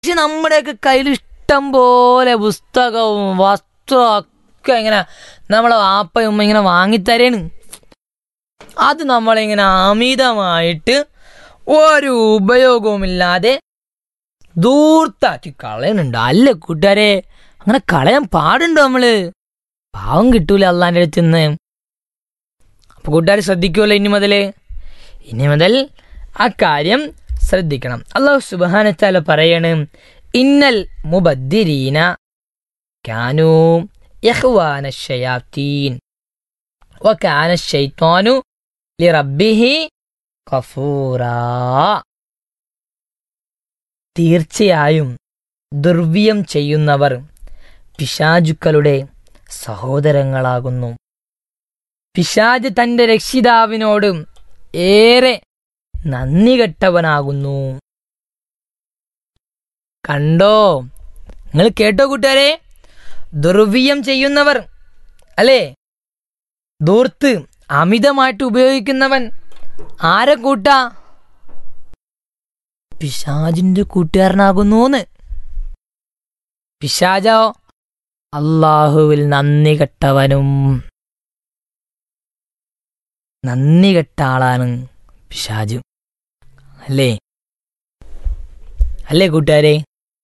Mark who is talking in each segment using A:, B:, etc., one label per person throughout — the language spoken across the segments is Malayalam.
A: പക്ഷെ നമ്മുടെയൊക്കെ കയ്യിൽ ഇഷ്ടം പോലെ പുസ്തകവും വസ്ത്രവും ഒക്കെ ഇങ്ങനെ നമ്മളെ വാപ്പയും ഉമ്മ ഇങ്ങനെ വാങ്ങിത്തരേണ്. അത് നമ്മളിങ്ങനെ അമിതമായിട്ട് ഒരു ഉപയോഗവുമില്ലാതെ ദൂർത്താക്കി കളയുന്നുണ്ട്. അല്ലേ കൂട്ടുകാരെ? അങ്ങനെ കളയാൻ പാടുണ്ടോ? നമ്മള് പാവം കിട്ടൂല അള്ളാന്റെ അടുത്ത് നിന്ന്. അപ്പൊ കൂട്ടുകാർ ശ്രദ്ധിക്കുമല്ലോ ഇനി മുതൽ ആ കാര്യം ശ്രദ്ധിക്കണം. അല്ലാഹു സുബ്ഹാനഹു വ തആല പറയാണ്, ഇന്നൽ മുബദ്ദിരീന കാനൂ ഇഖ്വാന ശയാത്തീൻ വകാന ശൈത്വാനു ലിറബ്ബിഹി ഗഫൂറാ. തീർച്ചയായും ദുർവ്യം ചെയ്യുന്നവർ പിശാചുക്കളുടെ സഹോദരങ്ങളാകുന്നു. പിശാച് തന്റെ രക്ഷിതാവിനോട് ഏറെ നന്ദി കെട്ടവനാകുന്നു. കണ്ടോ? നിങ്ങൾ കേട്ടോ കൂട്ടുകാരെ? ദുർവ്യം ചെയ്യുന്നവർ അല്ലേ, ദൂർത്ത് അമിതമായിട്ട് ഉപയോഗിക്കുന്നവൻ ആരെ കൂട്ടാ? പിശാചിന്റെ കൂട്ടുകാരനാകുന്നൂന്ന്. പിശാചോ അല്ലാഹുവിൽ നന്ദി കെട്ടവനും. നന്ദി കെട്ട ആളാണ് പിശാച്. അല്ലേ കൂട്ടുകാരെ?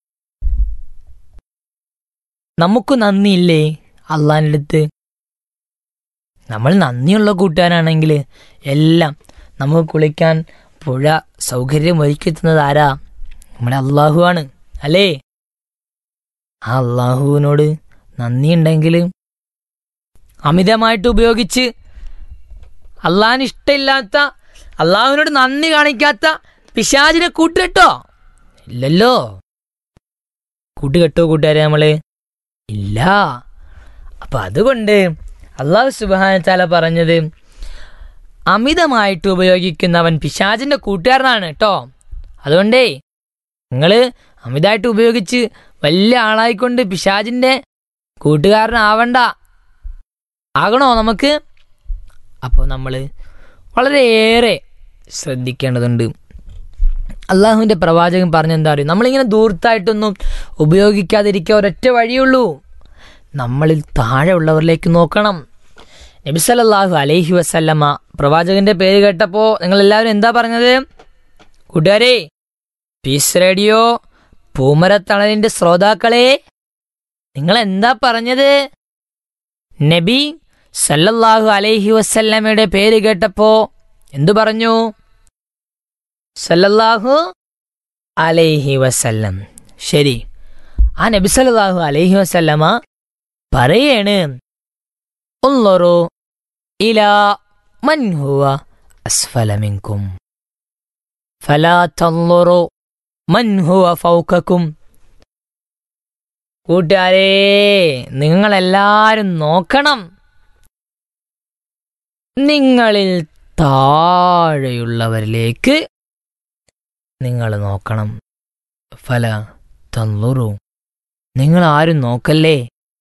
A: നമുക്ക് നന്ദിയില്ലേ അള്ളാന്റെ അടുത്ത്? നമ്മൾ നന്ദിയുള്ള കൂട്ടുകാരാണെങ്കിൽ എല്ലാം നമുക്ക് കുളിക്കാൻ പുഴ സൗകര്യം ഒരുക്കിത്തുന്നത് ആരാ? നമ്മുടെ അള്ളാഹു ആണ്. അല്ലേ? ആ അള്ളാഹുവിനോട് നന്ദിയുണ്ടെങ്കിൽ അമിതമായിട്ട് ഉപയോഗിച്ച് അള്ളാഹിന് ഇഷ്ടമില്ലാത്ത, അള്ളാഹുവിനോട് നന്ദി കാണിക്കാത്ത പിശാചിനെ കൂട്ടുകെട്ടോ? ഇല്ലല്ലോ. കൂട്ടുകെട്ടോ കൂട്ടുകാരെ നമ്മള്? ഇല്ല. അപ്പൊ അതുകൊണ്ട് അല്ലാഹു സുബ്ഹാനഹു വ തആല പറഞ്ഞത് അമിതമായിട്ട് ഉപയോഗിക്കുന്നവൻ പിശാചിന്റെ കൂട്ടുകാരനാണ് കേട്ടോ. അതുകൊണ്ടേ നിങ്ങള് അമിതമായിട്ട് ഉപയോഗിച്ച് വലിയ ആളായിക്കൊണ്ട് പിശാചിന്റെ കൂട്ടുകാരനാവണ്ട. ആകണോ നമുക്ക്? അപ്പോൾ നമ്മൾ വളരെയേറെ ശ്രദ്ധിക്കേണ്ടതുണ്ട്. അള്ളാഹുവിൻ്റെ പ്രവാചകൻ പറഞ്ഞെന്താ അറിയും? നമ്മളിങ്ങനെ ദൂർത്തായിട്ടൊന്നും ഉപയോഗിക്കാതിരിക്കുക ഒരൊറ്റ വഴിയുള്ളൂ. നമ്മളിൽ താഴെ ഉള്ളവരിലേക്ക് നോക്കണം. നബി സല്ലല്ലാഹു അലൈഹി വസല്ലമ പ്രവാചകന്റെ പേര് കേട്ടപ്പോൾ നിങ്ങളെല്ലാവരും എന്താ പറഞ്ഞത് കൂട്ടുകാരെ? പീസ് റേഡിയോ പൂമരത്തണലിന്റെ ശ്രോതാക്കളെ, നിങ്ങൾ എന്താ പറഞ്ഞത്? നബി സല്ലല്ലാഹു അലൈഹി വസല്ലമയുടെ പേര് കേട്ടപ്പോ എന്തു പറഞ്ഞു? സല്ലല്ലാഹു അലൈഹി വസല്ലം. ശരി, ആ നബി സല്ലല്ലാഹു അലൈഹി വസല്ലമ പറയാണ്, ഉൻളുറു ഇലാ മൻ ഹുവ അസ്ഫല മിൻകും ഫലാ തൻളുറു മൻ ഹുവ ഫൗകക്കും. കൂട്ടുകാരെ, നിങ്ങളെല്ലാരും നോക്കണം, നിങ്ങളിൽ താഴെയുള്ളവരിലേക്ക് നിങ്ങൾ നോക്കണം. ഫല തൻളുറു, നിങ്ങൾ ആരും നോക്കല്ലേ,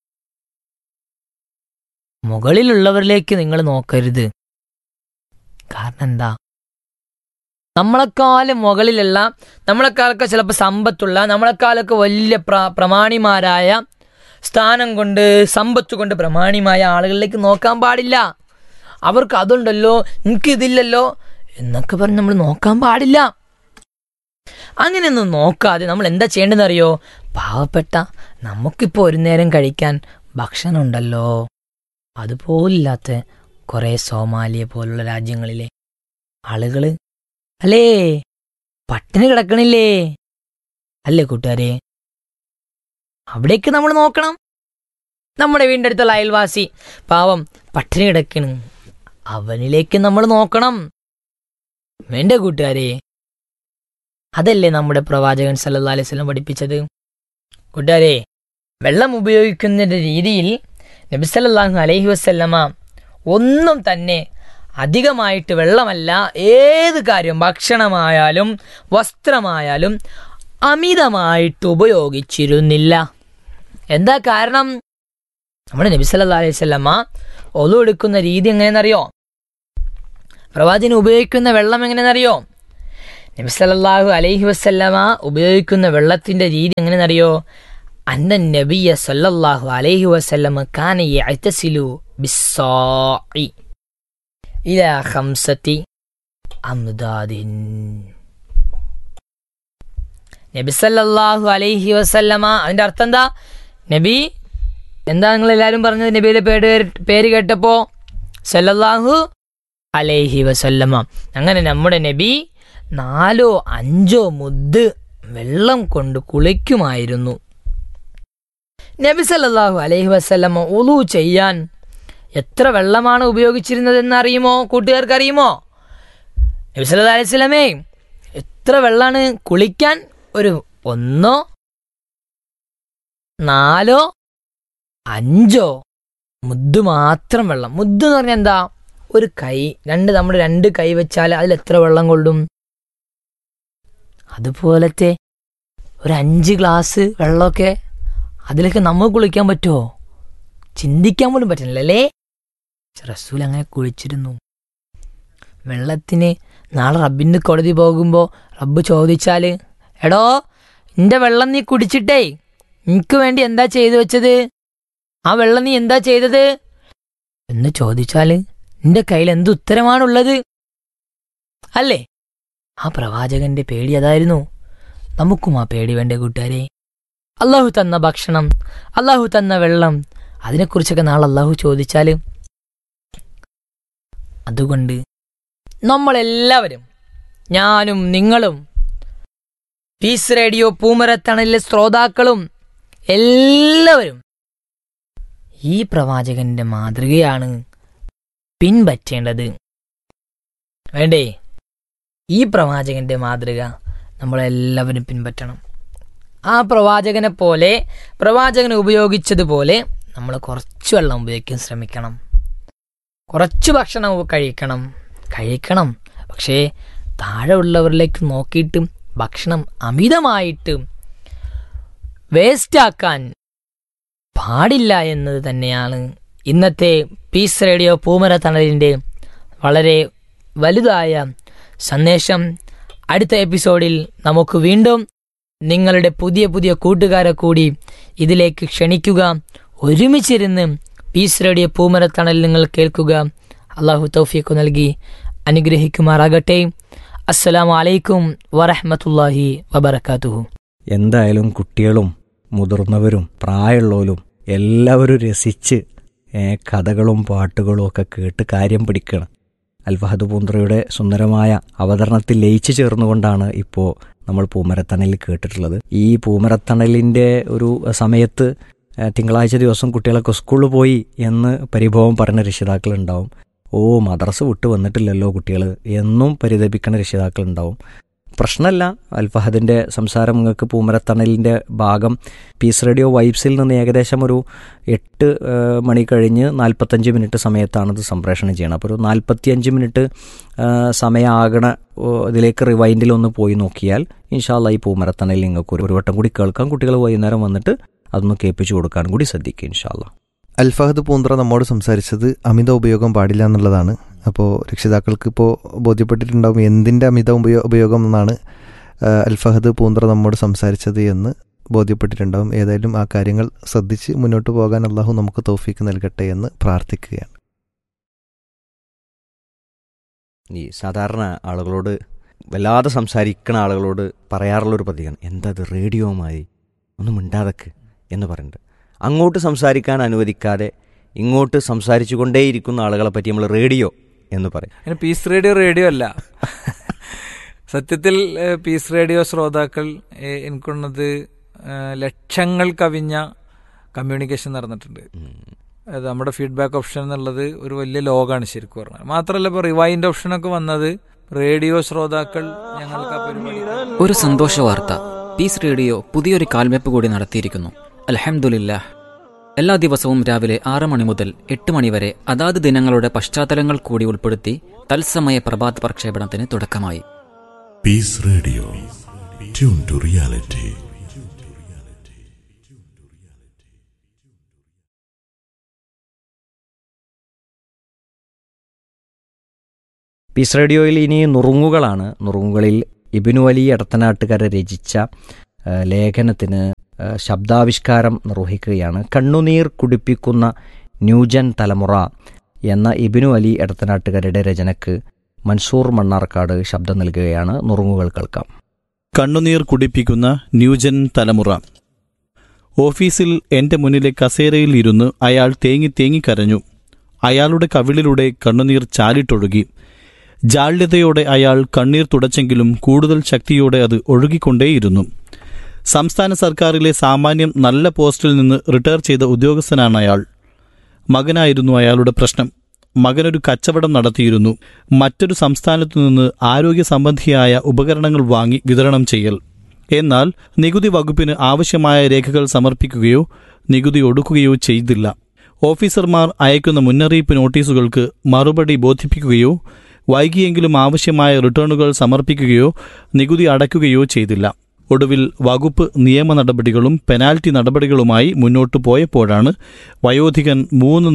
A: മുകളിലുള്ളവരിലേക്ക് നിങ്ങൾ നോക്കരുത്. കാരണം എന്താ? നമ്മളെക്കാളും മുകളിലുള്ള, നമ്മളെക്കാളൊക്കെ ചിലപ്പോൾ സമ്പത്തുള്ള, നമ്മളെക്കാളൊക്കെ വലിയ പ്രമാണിമാരായ, സ്ഥാനം കൊണ്ട് സമ്പത്ത് കൊണ്ട് പ്രമാണിമായ ആളുകളിലേക്ക് നോക്കാൻ പാടില്ല. അവർക്ക് അതുണ്ടല്ലോ എനിക്കിതില്ലല്ലോ എന്നൊക്കെ പറഞ്ഞ് നമ്മൾ നോക്കാൻ പാടില്ല. അങ്ങനെയൊന്നും നോക്കാതെ നമ്മൾ എന്താ ചെയ്യേണ്ടതെന്ന് അറിയോ? പാവപ്പെട്ട, നമുക്കിപ്പോൾ ഒരു നേരം കഴിക്കാൻ ഭക്ഷണം ഉണ്ടല്ലോ, അതുപോലില്ലാത്ത കുറേ സോമാലിയ പോലുള്ള രാജ്യങ്ങളിലെ ആളുകൾ അല്ലേ, പട്ടിണി കിടക്കണില്ലേ? അല്ലേ കൂട്ടുകാരെ? അവിടേക്ക് നമ്മൾ നോക്കണം. നമ്മുടെ വീടിൻ്റെ അടുത്തുള്ള അയൽവാസി പാവം പട്ടിണി കിടക്കണ്, അവനിലേക്ക് നമ്മൾ നോക്കണം. വേണ്ട കൂട്ടുകാരെ? അതല്ലേ നമ്മുടെ പ്രവാചകൻ സല്ലല്ലാഹു അലൈഹി വസല്ലം പഠിപ്പിച്ചത്. കൂട്ടുകാരെ, വെള്ളം ഉപയോഗിക്കുന്നതിൻ്റെ രീതിയിൽ നബി സല്ലല്ലാഹു അലൈഹി വസല്ലമ ഒന്നും തന്നെ അധികമായിട്ട് വെള്ളമല്ല, ഏത് കാര്യം ഭക്ഷണമായാലും വസ്ത്രമായാലും അമിതമായിട്ട് ഉപയോഗിച്ചിരുന്നില്ല. എന്താ കാരണം? നമ്മുടെ നബി സല്ലല്ലാഹു അലൈഹി വസല്ലമ ഒളു എടുക്കുന്ന രീതി എങ്ങനെയെന്നറിയോ? പ്രവാചകൻ ഉപയോഗിക്കുന്ന വെള്ളം എങ്ങനെയെന്നറിയോ? നബി സല്ലല്ലാഹു അലൈഹി വസല്ലമ ഉപയോഗിക്കുന്ന വെള്ളത്തിൻ്റെ രീതി എങ്ങനെയെന്നറിയോ? അന്ന നബിയ സല്ലല്ലാഹു അലൈഹി വസല്ലമ കാന യഅ്തസിലു ബിസ്സാഇ ഇലാ ഖംസതി അംദാദിൻ. നബി സല്ലല്ലാഹു അലൈഹി വസല്ലമ, അതിൻ്റെ അർത്ഥം എന്താ? നബി എന്താ നിങ്ങളെല്ലാവരും പറഞ്ഞത്? നബിയുടെ പേര് കേട്ടപ്പോ സല്ലല്ലാഹു അലൈഹി വസല്ലമ. അങ്ങനെ നമ്മുടെ നബി 4-5 മുദ്ദ് വെള്ളം കൊണ്ട് കുളിക്കുമായിരുന്നു. നബി സല്ലല്ലാഹു അലൈഹി വസല്ലമ ഉളു ചെയ്യാൻ എത്ര വെള്ളമാണ് ഉപയോഗിച്ചിരുന്നതെന്ന് അറിയുമോ? കൂട്ടുകാർക്ക് അറിയുമോ? നബി സല്ലല്ലാഹു അലൈഹി വസല്ലമേ എത്ര വെള്ളമാണ് കുളിക്കാൻ? ഒരു 1, 4, 5 മുദ്ദ് മാത്രം വെള്ളം. മുദ്ദ് എന്ന് പറഞ്ഞാൽ എന്താ? ഒരു കൈ, നമ്മുടെ 2 കൈ വെച്ചാൽ അതിൽ എത്ര വെള്ളം കൊള്ളും? അതുപോലത്തെ ഒരു 5 ഗ്ലാസ് വെള്ളമൊക്കെ അതിലൊക്കെ നമുക്ക് കുളിക്കാൻ പറ്റുമോ? ചിന്തിക്കാൻ പോലും പറ്റുന്നില്ലല്ലേ? റസൂൽ അങ്ങനെ കുളിച്ചിരുന്നു. വെള്ളത്തിന് നാളെ റബ്ബിൻ്റെ കോടതി പോകുമ്പോൾ റബ്ബ് ചോദിച്ചാൽ, എടോ നിന്റെ വെള്ളം നീ കുടിച്ചിട്ടേ എനിക്ക് വേണ്ടി എന്താ ചെയ്തു വെച്ചത്? ആ വെള്ളം നീ എന്താ ചെയ്തത് എന്ന് ചോദിച്ചാൽ നിന്റെ കയ്യിൽ എന്ത് ഉത്തരമാണുള്ളത്? അല്ലേ? ആ പ്രവാചകന്റെ പേടി അതായിരുന്നു. നമുക്കും ആ പേടി വേണ്ടേ കൂട്ടുകാരെ? അള്ളാഹു തന്ന ഭക്ഷണം, അള്ളാഹു തന്ന വെള്ളം, അതിനെക്കുറിച്ചൊക്കെ നാളെ അള്ളാഹു ചോദിച്ചാൽ. അതുകൊണ്ട് നമ്മളെല്ലാവരും, ഞാനും നിങ്ങളും, പീസ് റേഡിയോ പൂമരത്തണലിലെ ശ്രോതാക്കളും എല്ലാവരും ഈ പ്രവാചകന്റെ മാതൃകയാണ് പിൻപറ്റേണ്ടത്. വേണ്ടേ? ഈ പ്രവാചകന്റെ മാതൃക നമ്മളെല്ലാവരും പിൻപറ്റണം. ആ പ്രവാചകനെ പോലെ, പ്രവാചകൻ ഉപയോഗിച്ചതുപോലെ നമ്മൾ കുറച്ച് വെള്ളം ഉപയോഗിക്കാൻ ശ്രമിക്കണം. കുറച്ച് ഭക്ഷണം കഴിക്കണം. പക്ഷേ താഴെ ഉള്ളവരിലേക്ക് നോക്കിയിട്ട് ഭക്ഷണം അമിതമായിട്ട് വേസ്റ്റാക്കാൻ പാടില്ല എന്നത് തന്നെയാണ് ഇന്നത്തെ പീസ് റേഡിയോ പൂമരത്തണലിൻ്റെ വളരെ വലുതായ സന്ദേശം. അടുത്ത എപ്പിസോഡിൽ നമുക്ക് വീണ്ടും നിങ്ങളുടെ പുതിയ കൂട്ടുകാരെ കൂടി ഇതിലേക്ക് ക്ഷണിക്കുക. ഒരുമിച്ചിരുന്ന് പീസ് റേഡിയോ പൂമരത്തണൽ നിങ്ങൾ കേൾക്കുക. അള്ളാഹു തൗഫീഖ് നൽകി അനുഗ്രഹിക്കുമാറാകട്ടെ. അസ്സലാമു അലൈക്കും വറഹ്മത്തുള്ളാഹി വബറകാതുഹു.
B: എന്തായാലും കുട്ടികളും മുതിർന്നവരും പ്രായമുള്ളവരും എല്ലാവരും രസിച്ച് കഥകളും പാട്ടുകളും ഒക്കെ കേട്ട് കാര്യം പിടിക്കണം. അൽഫഹദ് പൂന്ത്രയുടെ സുന്ദരമായ അവതരണത്തിൽ ലയിച്ചു ചേർന്നുകൊണ്ടാണ് ഇപ്പോൾ നമ്മൾ പൂമരത്തണലിൽ കേട്ടിട്ടുള്ളത്. ഈ പൂമരത്തണലിൻ്റെ ഒരു സമയത്ത് തിങ്കളാഴ്ച ദിവസം കുട്ടികളൊക്കെ സ്കൂളിൽ പോയി എന്ന് പരിഭവം പറഞ്ഞ രക്ഷിതാക്കളുണ്ടാവും. മദ്രസ വിട്ട് വന്നിട്ടില്ലല്ലോ കുട്ടികൾ എന്നും പരിതപിക്കുന്ന രക്ഷിതാക്കളുണ്ടാവും. പ്രശ്നമല്ല, അൽഫഹദിൻ്റെ സംസാരം നിങ്ങൾക്ക് പൂമരത്തണലിൻ്റെ ഭാഗം പീസ് റേഡിയോ വൈബ്സിൽ നിന്ന് ഏകദേശം ഒരു 8 മണി കഴിഞ്ഞ് 45 മിനിറ്റ് സമയത്താണിത് സംപ്രേഷണം ചെയ്യണം. അപ്പോൾ ഒരു 45 മിനിറ്റ് സമയമാകണ ഇതിലേക്ക് റിവൈൻഡിലൊന്ന് പോയി നോക്കിയാൽ ഇൻഷാ അല്ലാഹ് ഈ പൂമരത്തണലിൽ നിങ്ങൾക്ക് ഒരു വട്ടം കൂടി കേൾക്കാം. കുട്ടികൾ വൈകുന്നേരം വന്നിട്ട് അതൊന്ന് കേൾപ്പിച്ചു കൊടുക്കാൻ കൂടി ശ്രദ്ധിക്കുക ഇൻഷാ അല്ലാഹ്.
C: അൽഫഹദ് പൂന്ത്ര നമ്മോട് സംസാരിച്ചത് അമിത ഉപയോഗം പാടില്ല എന്നുള്ളതാണ്. അപ്പോൾ രക്ഷിതാക്കൾക്ക് ഇപ്പോൾ ബോധ്യപ്പെട്ടിട്ടുണ്ടാവും എന്തിൻ്റെ അമിത ഉപയോഗം എന്നാണ് അൽഫഹദ് പൂന്ത്ര നമ്മോട് സംസാരിച്ചത് എന്ന് ബോധ്യപ്പെട്ടിട്ടുണ്ടാവും. ഏതായാലും ആ കാര്യങ്ങൾ ശ്രദ്ധിച്ച് മുന്നോട്ട് പോകാൻ അള്ളാഹു നമുക്ക് തൗഫീക്ക് നൽകട്ടെ എന്ന് പ്രാർത്ഥിക്കുകയാണ്.
B: ഈ സാധാരണ ആളുകളോട് വല്ലാതെ സംസാരിക്കുന്ന ആളുകളോട് പറയാറുള്ളൊരു പതിയാണ്, എന്താ അത് റേഡിയോമായി ഒന്നും മിണ്ടാതക്ക് എന്ന് പറയുന്നുണ്ട്. അങ്ങോട്ട് സംസാരിക്കാൻ അനുവദിക്കാതെ ഇങ്ങോട്ട് സംസാരിച്ചു കൊണ്ടേയിരിക്കുന്ന ആളുകളെ പറ്റി നമ്മൾ റേഡിയോ എന്ന് പറയും.
D: അങ്ങനെ പീസ് റേഡിയോ അല്ല. സത്യത്തിൽ പീസ് റേഡിയോ ശ്രോതാക്കൾ എനിക്കുള്ളത് ലക്ഷങ്ങൾ കവിഞ്ഞ കമ്മ്യൂണിക്കേഷൻ നടന്നിട്ടുണ്ട്. അത് നമ്മുടെ ഫീഡ്ബാക്ക് ഓപ്ഷൻ എന്നുള്ളത് ഒരു വലിയ ലോകമാണ് ശരിക്കും പറഞ്ഞാൽ. മാത്രമല്ല ഇപ്പോൾ റിവൈൻഡ് ഓപ്ഷനൊക്കെ വന്നത് റേഡിയോ ശ്രോതാക്കൾ ഞങ്ങൾക്ക് ആ പരിപാടി.
E: ഒരു സന്തോഷ വാർത്ത, പീസ് റേഡിയോ പുതിയൊരു കാൽവെപ്പ് കൂടി നടത്തിയിരിക്കുന്നു. അൽഹംദുലില്ലാഹ്. എല്ലാ ദിവസവും രാവിലെ 6 മണി മുതൽ 8 മണി വരെ അതാത് ദിനങ്ങളുടെ പശ്ചാത്തലങ്ങൾ കൂടി ഉൾപ്പെടുത്തി തത്സമയ പ്രഭാത പ്രക്ഷേപണത്തിന് തുടക്കമായി.
F: Piece radio, tune to reality.
B: Piece റേഡിയോയിൽ ഇനി നുറുങ്ങുകളാണ്. നുറുങ്ങുകളിൽ ഇബ്നു അലി എടത്തനാട്ടുകര രചിച്ച ലേഖനത്തിന് ശബ്ദാവിഷ്കാരം നിർവഹിക്കുകയാണ്. കണ്ണുനീർ കുടിപ്പിക്കുന്ന ന്യൂജൻ തലമുറ എന്ന ഇബ്നു അലി എടത്തനാട്ടുകരയുടെ രചനയ്ക്ക് മൻസൂർ മണ്ണാർക്കാട് ശബ്ദം നൽകുകയാണ്. നുറുങ്ങുകൾ കേൾക്കാം.
G: കണ്ണുനീർ കുടിപ്പിക്കുന്ന ന്യൂജൻ തലമുറ. ഓഫീസിൽ എന്റെ മുന്നിലെ കസേരയിൽ ഇരുന്ന് അയാൾ തേങ്ങി തേങ്ങി കരഞ്ഞു. അയാളുടെ കവിളിലൂടെ കണ്ണുനീർ ചാലിട്ടൊഴുകി. ജാള്യതയോടെ അയാൾ കണ്ണീർ തുടച്ചെങ്കിലും കൂടുതൽ ശക്തിയോടെ അത് ഒഴുകിക്കൊണ്ടേയിരുന്നു. സംസ്ഥാന സർക്കാരിലെ സാമാന്യം നല്ല പോസ്റ്റിൽ നിന്ന് റിട്ടയർ ചെയ്ത ഉദ്യോഗസ്ഥനാണ് അയാൾ. മകനായിരുന്നു അയാളുടെ പ്രശ്നം. മകനൊരു കച്ചവടം നടത്തിയിരുന്നു. മറ്റൊരു സംസ്ഥാനത്തു നിന്ന് ആരോഗ്യ സംബന്ധിയായ ഉപകരണങ്ങൾ വാങ്ങി വിതരണം ചെയ്യൽ. എന്നാൽ നികുതി വകുപ്പിന് ആവശ്യമായ രേഖകൾ സമർപ്പിക്കുകയോ നികുതി ഒടുക്കുകയോ ചെയ്തില്ല. ഓഫീസർമാർ അയക്കുന്ന മുന്നറിയിപ്പ് നോട്ടീസുകൾക്ക് മറുപടി ബോധിപ്പിക്കുകയോ വൈകിയെങ്കിലും ആവശ്യമായ റിട്ടേണുകൾ സമർപ്പിക്കുകയോ നികുതി അടയ്ക്കുകയോ ചെയ്തില്ല. ഒടുവിൽ വകുപ്പ് നിയമ നടപടികളും പെനാൽറ്റി നടപടികളുമായി മുന്നോട്ടു പോയപ്പോഴാണ് വയോധികൻ 3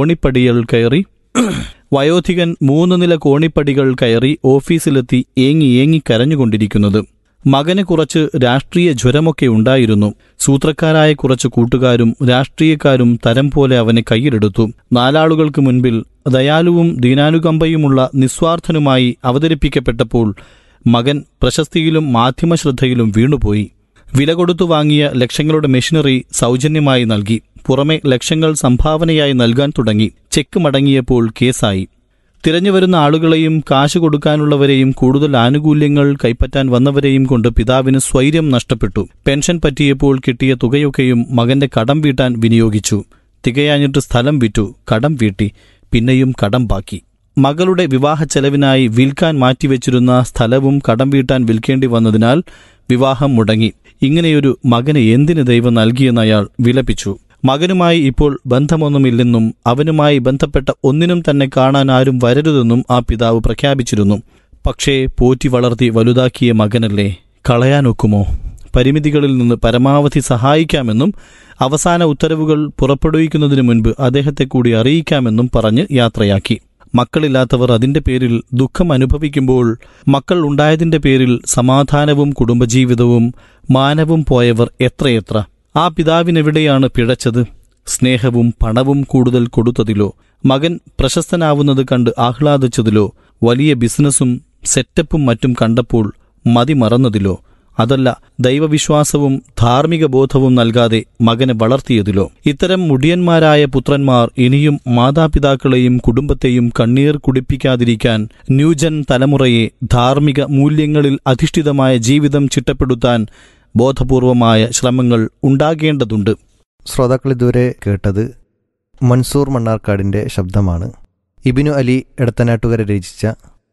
G: നില കോണിപ്പടികൾ കയറി ഓഫീസിലെത്തി ഏങ്ങി കരഞ്ഞുകൊണ്ടിരിക്കുന്നത്. മകന് കുറച്ച് രാഷ്ട്രീയ ജ്വരമൊക്കെ ഉണ്ടായിരുന്നു. സൂത്രക്കാരായ കുറച്ച് കൂട്ടുകാരും രാഷ്ട്രീയക്കാരും തരം പോലെ അവനെ കയ്യിലെടുത്തു. 4 ആളുകൾക്ക് മുൻപിൽ ദയാലുവും ദീനാനുകമ്പയുമുള്ള നിസ്വാർത്ഥനുമായി അവതരിപ്പിക്കപ്പെട്ടപ്പോൾ മകൻ പ്രശസ്തിയിലും മാധ്യമശ്രദ്ധയിലും വീണുപോയി. വില കൊടുത്തു വാങ്ങിയ ലക്ഷങ്ങളുടെ മെഷീനറി സൗജന്യമായി നൽകി. പുറമെ ലക്ഷങ്ങൾ സംഭാവനയായി നൽകാൻ തുടങ്ങി. ചെക്ക് മടങ്ങിയപ്പോൾ കേസായി. തിരഞ്ഞുവരുന്ന ആളുകളെയും കാശ് കൊടുക്കാനുള്ളവരെയും കൂടുതൽ ആനുകൂല്യങ്ങൾ കൈപ്പറ്റാൻ വന്നവരെയും കൊണ്ട് പിതാവിന് സ്വൈര്യം നഷ്ടപ്പെട്ടു. പെൻഷൻ പറ്റിയപ്പോൾ കിട്ടിയ തുകയൊക്കെയും മകന്റെ കടം വീട്ടാൻ വിനിയോഗിച്ചു. തികയാഞ്ഞിട്ട് സ്ഥലം വിറ്റു, കടം വീട്ടി, പിന്നെയും കടം ബാക്കി. മകളുടെ വിവാഹ ചെലവിനായി വിൽക്കാൻ മാറ്റിവെച്ചിരുന്ന സ്ഥലവും കടം വീട്ടാൻ വിൽക്കേണ്ടി വന്നതിനാൽ വിവാഹം മുടങ്ങി. ഇങ്ങനെയൊരു മകന് എന്തിന് ദൈവം നൽകിയെന്ന് അയാൾ വിലപിച്ചു. മകനുമായി ഇപ്പോൾ ബന്ധമൊന്നുമില്ലെന്നും അവനുമായി ബന്ധപ്പെട്ട ഒന്നിനും തന്നെ കാണാൻ ആരും വരരുതെന്നും ആ പിതാവ് പ്രഖ്യാപിച്ചിരുന്നു. പക്ഷേ പോറ്റി വളർത്തി വലുതാക്കിയ മകനല്ലേ, കളയാനൊക്കുമോ? പരിമിതികളിൽ നിന്ന് പരമാവധി സഹായിക്കാമെന്നും അവസാന ഉത്തരവുകൾ പുറപ്പെടുവിക്കുന്നതിനു മുൻപ് അദ്ദേഹത്തെ കൂടി അറിയിക്കാമെന്നും പറഞ്ഞ് യാത്രയാക്കി. മക്കളില്ലാത്തവർ അതിന്റെ പേരിൽ ദുഃഖം അനുഭവിക്കുമ്പോൾ മക്കൾ ഉണ്ടായതിന്റെ പേരിൽ സമാധാനവും കുടുംബജീവിതവും മാനവും പോയവർ എത്രയെത്ര. ആ പിതാവിനെവിടെയാണ് പിഴച്ചത്? സ്നേഹവും പണവും കൂടുതൽ കൊടുത്തതിലോ, മകൻ പ്രശസ്തനാവുന്നത് കണ്ട് ആഹ്ലാദിച്ചതിലോ, വലിയ ബിസിനസ്സും സെറ്റപ്പും മറ്റും കണ്ടപ്പോൾ മതിമറന്നതിലോ, അതല്ല ദൈവവിശ്വാസവും ധാർമ്മിക ബോധവും നൽകാതെ മകനെ വളർത്തിയതിലോ? ഇത്തരം മുടിയന്മാരായ പുത്രന്മാർ ഇനിയും മാതാപിതാക്കളെയും കുടുംബത്തെയും കണ്ണീർ കുടിപ്പിക്കാതിരിക്കാൻ ന്യൂജൻ തലമുറയെ ധാർമ്മിക മൂല്യങ്ങളിൽ അധിഷ്ഠിതമായ ജീവിതം ചിട്ടപ്പെടുത്താൻ ബോധപൂർവമായ ശ്രമങ്ങൾ ഉണ്ടാകേണ്ടതുണ്ട്.
C: ശ്രോതാക്കൾ ഇതുവരെ കേട്ടത് മൻസൂർ മണ്ണാർക്കാടിൻ്റെ ശബ്ദമാണ്. ഇബ്നു അലി എടത്തനാട്ടുകര രചിച്ച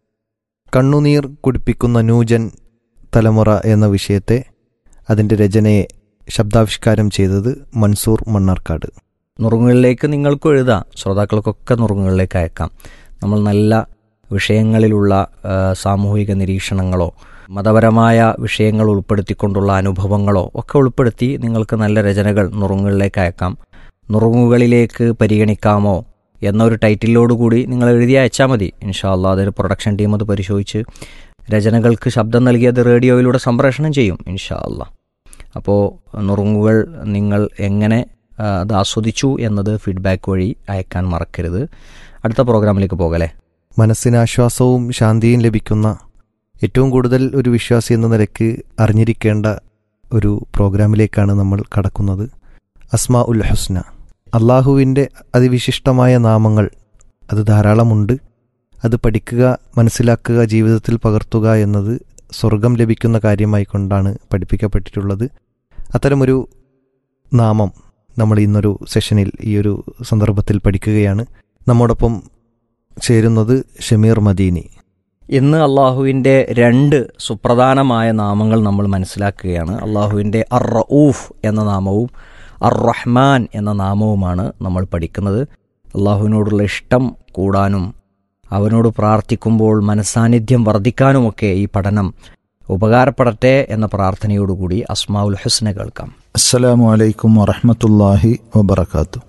C: കണ്ണുനീർ കുടിപ്പിക്കുന്ന ന്യൂജൻ തലമുറ എന്ന വിഷയത്തെ, അതിൻ്റെ രചനയെ ശബ്ദാവിഷ്കാരം ചെയ്തത് മൻസൂർ മണ്ണാർക്കാട്.
B: നുറുങ്ങുകളിലേക്ക് നിങ്ങൾക്കും എഴുതാം, ശ്രോതാക്കൾക്കൊക്കെ നുറുങ്ങുകളിലേക്ക് അയക്കാം. നമ്മൾ നല്ല വിഷയങ്ങളിലുള്ള സാമൂഹിക നിരീക്ഷണങ്ങളോ മതപരമായ വിഷയങ്ങൾ ഉൾപ്പെടുത്തിക്കൊണ്ടുള്ള അനുഭവങ്ങളോ ഒക്കെ ഉൾപ്പെടുത്തി നിങ്ങൾക്ക് നല്ല രചനകൾ നുറുങ്ങുകളിലേക്ക് അയക്കാം. നുറുങ്ങുകളിലേക്ക് പരിഗണിക്കാമോ എന്നൊരു ടൈറ്റിലോടുകൂടി നിങ്ങൾ എഴുതി അയച്ചാൽ മതി. ഇൻഷാ അള്ളാ അതൊരു പ്രൊഡക്ഷൻ ടീം അത് പരിശോധിച്ച് രചനകൾക്ക് ശബ്ദം നൽകിയത് റേഡിയോയിലൂടെ സംപ്രേഷണം ചെയ്യും ഇൻഷാ അള്ളാ. അപ്പോൾ നുറുങ്ങുകൾ നിങ്ങൾ എങ്ങനെ അത് ആസ്വദിച്ചു എന്നത് ഫീഡ്ബാക്ക് വഴി അയക്കാൻ മറക്കരുത്. അടുത്ത പ്രോഗ്രാമിലേക്ക് പോകലേ.
C: മനസ്സിന് ആശ്വാസവും ശാന്തിയും ലഭിക്കുന്ന, ഏറ്റവും കൂടുതൽ ഒരു വിശ്വാസി എന്ന നിലയ്ക്ക് അറിഞ്ഞിരിക്കേണ്ട ഒരു പ്രോഗ്രാമിലേക്കാണ് നമ്മൾ കടക്കുന്നത്. അസ്മാ ഉൽ ഹുസ്ന, അള്ളാഹുവിൻ്റെ അതിവിശിഷ്ടമായ നാമങ്ങൾ അത് ധാരാളമുണ്ട്. അത് പഠിക്കുക, മനസ്സിലാക്കുക, ജീവിതത്തിൽ പകർത്തുക എന്നത് സ്വർഗം ലഭിക്കുന്ന കാര്യമായിക്കൊണ്ടാണ് പഠിപ്പിക്കപ്പെട്ടിട്ടുള്ളത്. അത്തരമൊരു നാമം നമ്മൾ ഇന്നൊരു സെഷനിൽ, ഈ ഒരു സന്ദർഭത്തിൽ പഠിക്കുകയാണ്. നമ്മോടൊപ്പം ചേരുന്നത് ഷമീർ മദീനി.
B: ഇന്ന് അള്ളാഹുവിൻ്റെ 2 സുപ്രധാനമായ നാമങ്ങൾ നമ്മൾ മനസ്സിലാക്കുകയാണ്. അള്ളാഹുവിൻ്റെ അർ റഊഫ് എന്ന നാമവും അർ റഹ്മാൻ എന്ന നാമവുമാണ് നമ്മൾ പഠിക്കുന്നത്. അള്ളാഹുവിനോടുള്ള ഇഷ്ടം കൂടാനും അവനോട് പ്രാർത്ഥിക്കുമ്പോൾ മനസ്സാന്നിധ്യം വർദ്ധിക്കാനുമൊക്കെ ഈ പഠനം ഉപകാരപ്പെടട്ടെ എന്ന പ്രാർത്ഥനയോടുകൂടി അസ്മാഉൽ ഹുസ്ന കേൾക്കാം.
H: അസ്സലാമു അലൈക്കും വറഹ്മത്തുള്ളാഹി വബറകാതുഹു.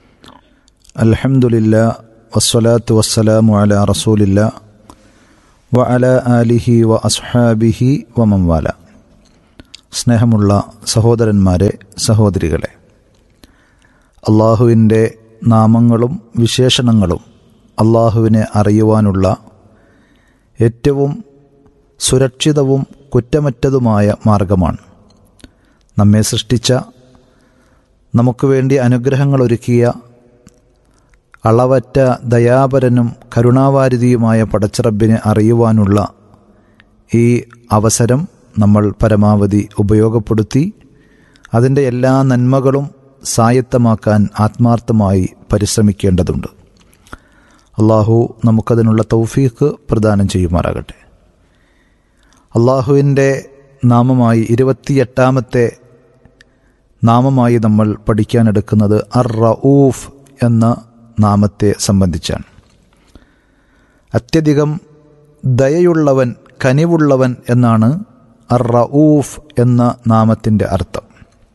H: അൽഹംദുലില്ലാ വസ്സലാത്തു വസ്സലാമു അലാ റസൂലില്ലാ വഅല ആലിഹി വ അസ്ഹാബിഹി വമംവാല. സ്നേഹമുള്ള സഹോദരന്മാരെ, സഹോദരികളെ, അള്ളാഹുവിൻ്റെ നാമങ്ങളും വിശേഷണങ്ങളും അള്ളാഹുവിനെ അറിയുവാനുള്ള ഏറ്റവും സുരക്ഷിതവും കുറ്റമറ്റതുമായ മാർഗമാണ്. നമ്മെ സൃഷ്ടിച്ച, നമുക്ക് വേണ്ടി അനുഗ്രഹങ്ങൾ ഒരുക്കിയ, അളവറ്റ ദയാപരനും കരുണാവാരിധിയുമായ പടച്ചറബിനെ അറിയുവാനുള്ള ഈ അവസരം നമ്മൾ പരമാവധി ഉപയോഗപ്പെടുത്തി അതിൻ്റെ എല്ലാ നന്മകളും സ്വായത്തമാക്കാൻ ആത്മാർത്ഥമായി പരിശ്രമിക്കേണ്ടതുണ്ട്. അള്ളാഹു നമുക്കതിനുള്ള തൗഫീഖ് പ്രദാനം ചെയ്യുമാറാകട്ടെ. അള്ളാഹുവിൻ്റെ നാമമായി 28ാമത്തെ നാമമായി നമ്മൾ പഠിക്കാനെടുക്കുന്നത് അർ റഊഫ് എന്ന നാമത്തെ സംബന്ധിച്ചാണ്. അത്യധികം ദയയുള്ളവൻ, കനിവുള്ളവൻ എന്നാണ് അർ റഊഫ് എന്ന നാമത്തിൻ്റെ അർത്ഥം.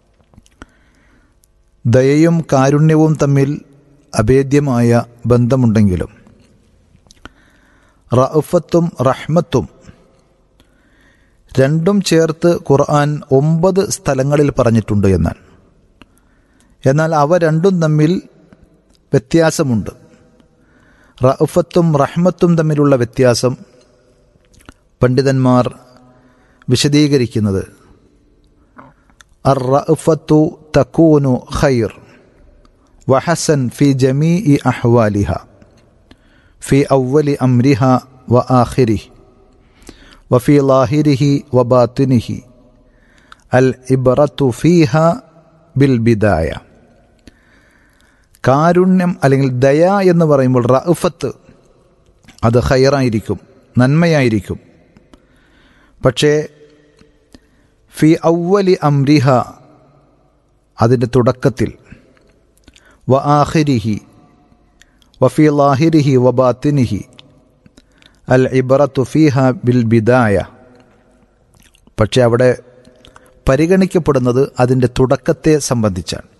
H: ദയയും കാരുണ്യവും തമ്മിൽ അഭേദ്യമായ ബന്ധമുണ്ടെങ്കിലും റഅഫത്തും റഹ്മത്തും രണ്ടും ചേർത്ത് ഖുർആൻ 9 സ്ഥലങ്ങളിൽ പറഞ്ഞിട്ടുണ്ട്. എന്നാൽ അവ രണ്ടും തമ്മിൽ വ്യത്യാസമുണ്ട്. റഅഫത്തും റഹ്മത്തും തമ്മിലുള്ള വ്യത്യാസം പണ്ഡിതന്മാർ വിശദീകരിക്കുന്നത് അർ റഅഫത്തു തകൂനു ഖൈർ വഹസൻ ഫി ജമീഇ അഹ്വാലിഹ ഫി അവ്വലി അംരിഹ വ ആഖിരിഹി വഫി ലാഹിരിഹി വ ബാത്തിനിഹി അൽ ഇബ്റത്തു ഫീഹ ബിൽ ബിദായ. കാരുണ്യം അല്ലെങ്കിൽ ദയ എന്ന് പറയുമ്പോൾ റഅഫത്ത് അത് ഖൈറായിരിക്കും, നന്മയായിരിക്കും. പക്ഷേ ഫി അവ്വലി അംരിഹ അതിൻ്റെ തുടക്കത്തിൽ, വ ആഖിരിഹി വഫി ലാഹിരിഹി വ ബാത്തിനിഹി അൽ ഇബ്റത്തു ഫീഹ ബിൽ ബിദായ. പക്ഷേ അവിടെ പരിഗണിക്കപ്പെടുന്നത് അതിൻ്റെ തുടക്കത്തെ സംബന്ധിച്ചാണ്.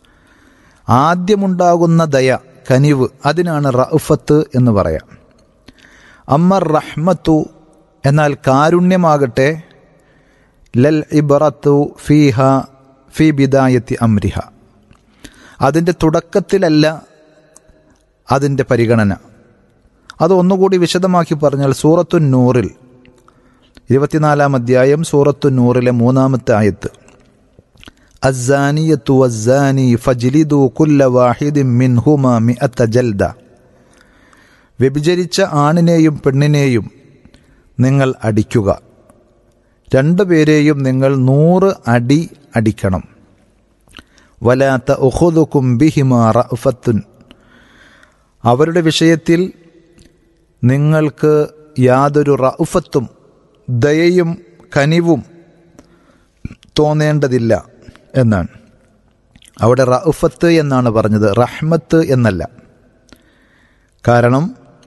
H: ആദ്യമുണ്ടാകുന്ന ദയ, കനിവ്, അതിനാണ് റഅഫത്ത് എന്ന് പറയാം. അമ്മർ റഹ്മത്തു എന്നാൽ കാരുണ്യമാകട്ടെ ലൽ ഇബ്റത്തു ഫീഹ ഫി ബിദായത്തി അംരിഹ, അതിൻ്റെ തുടക്കത്തിലല്ല അതിൻ്റെ പരിഗണന. അത് ഒന്നുകൂടി വിശദമാക്കി പറഞ്ഞാൽ സൂറത്തു നൂറിൽ 24-ാം അധ്യായം സൂറത്തു നൂറിലെ 3-ാമത്തെ ആയത്ത് അസ്സാനിയത്തു വസ്സാനി ഫജ്ലിദു കുല്ല വാഹിദിൻ മിൻഹുമാ മിഅത ജൽദ. വ്യഭിചരിച്ച ആണിനെയും പെണ്ണിനെയും നിങ്ങൾ അടിക്കുക, രണ്ടുപേരെയും നിങ്ങൾ 100 അടി അടിക്കണം. വലാ തഅഖുദുകും ബിഹിമാ റഅഫത്തുൻ, അവരുടെ വിഷയത്തിൽ നിങ്ങൾക്ക് യാതൊരു റഅഫത്തും ദയയും കനിവും തോന്നേണ്ടതില്ല എന്നാണ്. അവിടെ റഅഫത്ത് എന്നാണ് പറഞ്ഞത്, റഹ്മത്ത് എന്നല്ല. കാരണം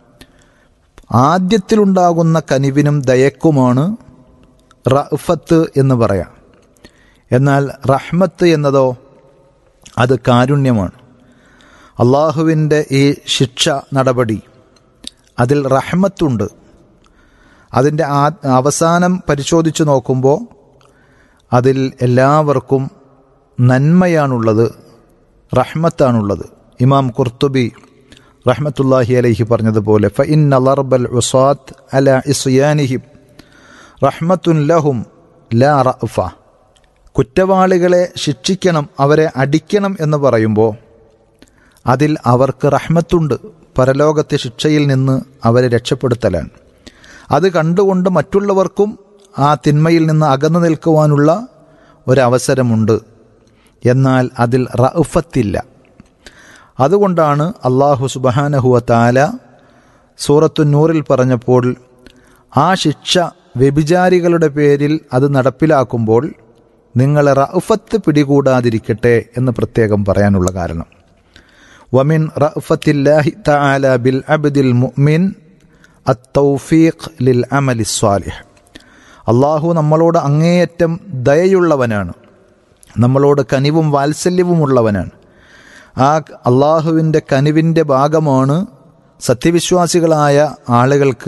H: ആദ്യത്തിലുണ്ടാകുന്ന കനിവിനും ദയക്കുമാണ് റഅഫത്ത് എന്ന് പറയാം. എന്നാൽ റഹ്മത്ത് എന്നതോ അത് കാരുണ്യമാണ്. അള്ളാഹുവിൻ്റെ ഈ ശിക്ഷ നടപടി അതിൽ റഹ്മത്തുണ്ട്. അതിൻ്റെ അവസാനം പരിശോധിച്ച് നോക്കുമ്പോൾ അതിൽ എല്ലാവർക്കും നന്മയാണുള്ളത്, റഹ്മത്താണുള്ളത്. ഇമാം ഖുർത്തുബി റഹ്മത്തുള്ളാഹി അലൈഹി പറഞ്ഞതുപോലെ ഫഇന്ന ലർബൽ ഉസാത്ത് അലാ ഇസ്യാനിഹിം റഹ്മത്തുൻ ലഹും ലാ റഅഫ. കുറ്റവാളികളെ ശിക്ഷിക്കണം, അവരെ അടിക്കണം എന്ന് പറയുമ്പോൾ അതിൽ അവർക്ക് റഹ്മത്തുണ്ട്, പരലോകത്തെ ശിക്ഷയിൽ നിന്ന് അവരെ രക്ഷപ്പെടുത്തലാണ്. അത് കണ്ടുകൊണ്ട് മറ്റുള്ളവർക്കും ആ തിന്മയിൽ നിന്ന് അകന്നു നിൽക്കുവാനുള്ള ഒരവസരമുണ്ട്. എന്നാൽ അതിൽ റഅഫത്തില്ല. അതുകൊണ്ടാണ് അല്ലാഹു സുബ്ഹാനഹു വ തആല സൂറത്തു നൂറിൽ പറഞ്ഞപ്പോൾ ആ ശിക്ഷ വ്യഭിചാരികളുടെ പേരിൽ അത് നടപ്പിലാക്കുമ്പോൾ നിങ്ങൾ റഅഫത്ത് പിടികൂടാതിരിക്കട്ടെ എന്ന് പ്രത്യേകം പറയാനുള്ള കാരണം. വമിൻ റഅഫത്തില്ലാഹി തആല ബിൽ അബ്ദിൽ മുഅ്മിൻ അത്തൗഫീഖ് ലിൽ അമലി സ്വാലിഹ്. അള്ളാഹു നമ്മളോട് അങ്ങേയറ്റം ദയയുള്ളവനാണ്, നമ്മളോട് കനിവും വാത്സല്യവുമുള്ളവനാണ്. ആ അള്ളാഹുവിൻ്റെ കനിവിൻ്റെ ഭാഗമാണ് സത്യവിശ്വാസികളായ ആളുകൾക്ക്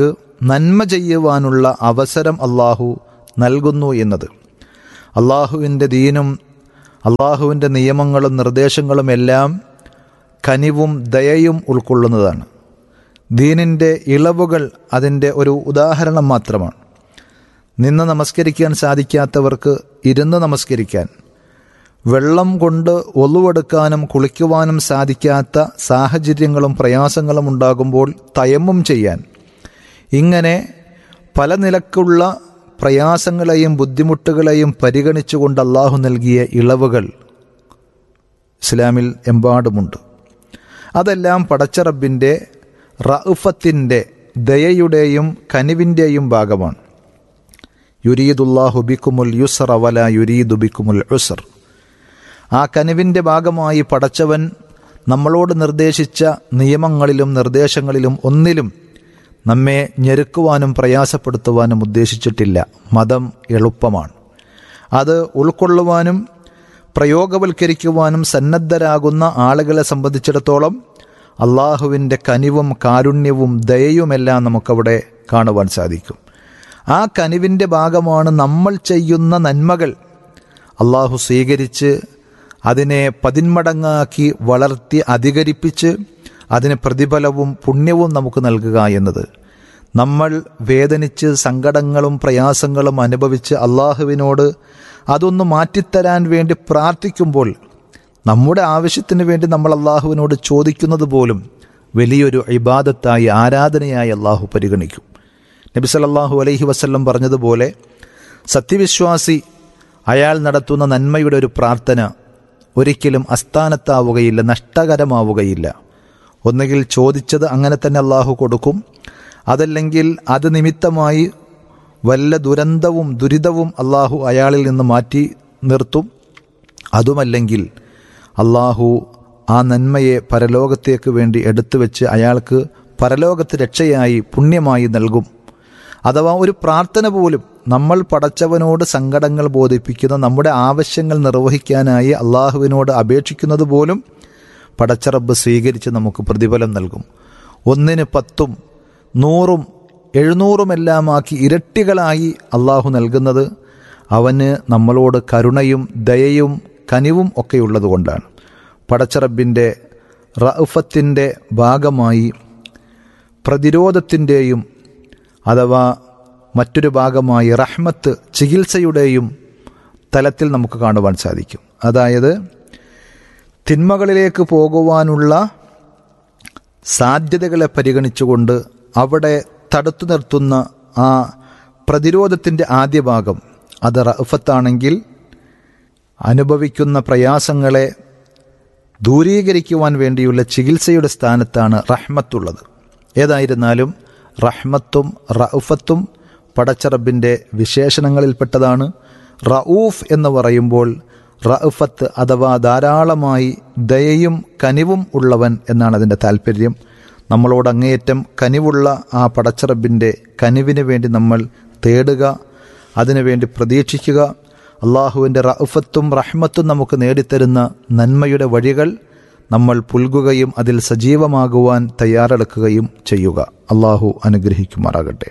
H: നന്മ ചെയ്യുവാനുള്ള അവസരം അള്ളാഹു നൽകുന്നു എന്നത് അള്ളാഹുവിൻ്റെ ദീനും അള്ളാഹുവിൻ്റെ നിയമങ്ങളും നിർദ്ദേശങ്ങളും എല്ലാം കനിവും ദയയും ഉൾക്കൊള്ളുന്നതാണ്. ദീനിൻ്റെ ഇളവുകൾ അതിൻ്റെ ഒരു ഉദാഹരണം മാത്രമാണ്. നിന്ന് നമസ്കരിക്കാൻ സാധിക്കാത്തവർക്ക് ഇരുന്ന് നമസ്കരിക്കാൻ, വെള്ളം കൊണ്ട് ഒളുവെടുക്കാനും കുളിക്കുവാനും സാധിക്കാത്ത സാഹചര്യങ്ങളും പ്രയാസങ്ങളും ഉണ്ടാകുമ്പോൾ തയമ്മും ചെയ്യാൻ, ഇങ്ങനെ പല നിലക്കുള്ള പ്രയാസങ്ങളെയും ബുദ്ധിമുട്ടുകളെയും പരിഗണിച്ചുകൊണ്ട് അള്ളാഹു നൽകിയ ഇളവുകൾ ഇസ്ലാമിൽ എമ്പാടുമുണ്ട്. അതെല്ലാം പടച്ച റബ്ബിൻ്റെ റഅഫത്തിൻ്റെ, ദയയുടെയും കനിവിൻ്റെയും ഭാഗമാണ്. യുരീദുല്ലാഹു ബിക്കുമുൽ യുസ്റ വലാ യുരീദു ബിക്കുമുൽ ഉസ്ർ. ആ കനിവിൻ്റെ ഭാഗമായി പടച്ചവൻ നമ്മളോട് നിർദ്ദേശിച്ച നിയമങ്ങളിലും നിർദ്ദേശങ്ങളിലും ഒന്നിലും നമ്മെ ഞെരുക്കുവാനും പ്രയാസപ്പെടുത്തുവാനും ഉദ്ദേശിച്ചിട്ടില്ല. മതം എളുപ്പമാണ്. അത് ഉൾക്കൊള്ളുവാനും പ്രയോഗവൽക്കരിക്കുവാനും സന്നദ്ധരാകുന്ന ആളുകളെ സംബന്ധിച്ചിടത്തോളം അള്ളാഹുവിൻ്റെ കനിവും കാരുണ്യവും ദയയുമെല്ലാം നമുക്കവിടെ കാണുവാൻ സാധിക്കും. ആ കനിവിൻ്റെ ഭാഗമാണ് നമ്മൾ ചെയ്യുന്ന നന്മകൾ അള്ളാഹു സ്വീകരിച്ച് അതിനെ പതിന്മടങ്ങാക്കി വളർത്തി അധികരിപ്പിച്ച് അതിന് പ്രതിഫലവും പുണ്യവും നമുക്ക് നൽകുക എന്നത്. നമ്മൾ വേദനിച്ച് സങ്കടങ്ങളും പ്രയാസങ്ങളും അനുഭവിച്ച് അള്ളാഹുവിനോട് അതൊന്ന് മാറ്റിത്തരാൻ വേണ്ടി പ്രാർത്ഥിക്കുമ്പോൾ നമ്മുടെ ആവശ്യത്തിന് വേണ്ടി നമ്മൾ അള്ളാഹുവിനോട് ചോദിക്കുന്നത് പോലും വലിയൊരു ഇബാദത്തായി, ആരാധനയായി അള്ളാഹു പരിഗണിക്കും. നബി സല്ലല്ലാഹു അലൈഹി വസല്ലം പറഞ്ഞതുപോലെ സത്യവിശ്വാസി അയാൾ നടത്തുന്ന നന്മയുടെ ഒരു പ്രാർത്ഥന ഒരിക്കലും അസ്ഥാനത്താവുകയില്ല, നഷ്ടകരമാവുകയില്ല. ഒന്നുകിൽ ചോദിച്ചത് അങ്ങനെ തന്നെ അള്ളാഹു കൊടുക്കും, അതല്ലെങ്കിൽ അത് നിമിത്തമായി വല്ല ദുരന്തവും ദുരിതവും അള്ളാഹു അയാളിൽ നിന്ന് മാറ്റി നിർത്തും. അതുമല്ലെങ്കിൽ അള്ളാഹു ആ നന്മയെ പരലോകത്തേക്ക് വേണ്ടി എടുത്തു വെച്ച് അയാൾക്ക് പരലോകത്ത് രക്ഷയായി പുണ്യമായി നൽകും. അഥവാ ഒരു പ്രാർത്ഥന പോലും നമ്മൾ പടച്ചവനോട് സങ്കടങ്ങൾ ബോധിപ്പിക്കുന്ന, നമ്മുടെ ആവശ്യങ്ങൾ നിർവഹിക്കാനായി അള്ളാഹുവിനോട് അപേക്ഷിക്കുന്നത് പോലും പടച്ച റബ്ബ് സ്വീകരിച്ച് നമുക്ക് പ്രതിഫലം നൽകും. 1 10 100 700 ഇരട്ടികളായി അള്ളാഹു നൽകുന്നത് അവന് നമ്മളോട് കരുണയും ദയയും കനിവും ഒക്കെയുള്ളത് കൊണ്ടാണ്. പടച്ച റബ്ബിൻ്റെ റഅഫത്തിൻ്റെ ഭാഗമായി പ്രതിരോധത്തിൻ്റെയും അഥവാ മറ്റൊരു ഭാഗമായി റഹ്മത്ത്, ചികിത്സയുടെയും തലത്തിൽ നമുക്ക് കാണുവാൻ സാധിക്കും. അതായത് തിന്മകളിലേക്ക് പോകുവാനുള്ള സാധ്യതകളെ പരിഗണിച്ചുകൊണ്ട് അവിടെ തടുത്തു നിർത്തുന്ന ആ പ്രതിരോധത്തിൻ്റെ ആദ്യ ഭാഗം അത് റഅഫത്താണെങ്കിൽ അനുഭവിക്കുന്ന പ്രയാസങ്ങളെ ദൂരീകരിക്കുവാൻ വേണ്ടിയുള്ള ചികിത്സയുടെ സ്ഥാനത്താണ് റഹ്മത്തുള്ളത്. ഏതായിരുന്നാലും റഹ്മത്തും റഅഫത്തും പടച്ച റബ്ബിൻ്റെ വിശേഷണങ്ങളിൽപ്പെട്ടതാണ്. റഊഫ് എന്ന് പറയുമ്പോൾ റഅഫത്ത് അഥവാ ധാരാളമായി ദയയും കനിവും ഉള്ളവൻ എന്നാണ് അതിൻ്റെ താല്പര്യം. നമ്മളോട് അങ്ങേയറ്റം കനിവുള്ള ആ പടച്ച റബ്ബിൻ്റെ കനിവിന് വേണ്ടി നമ്മൾ തേടുക, അതിനുവേണ്ടി പ്രതീക്ഷിക്കുക. അള്ളാഹുവിൻ്റെ റഅഫത്തും റഹ്മത്തും നമുക്ക് നേടിത്തരുന്ന നന്മയുടെ വഴികൾ നമ്മൾ പുൽകുകയും അതിൽ സജീവമാകുവാൻ തയ്യാറെടുക്കുകയും ചെയ്യുക. അള്ളാഹു അനുഗ്രഹിക്കുമാറാകട്ടെ.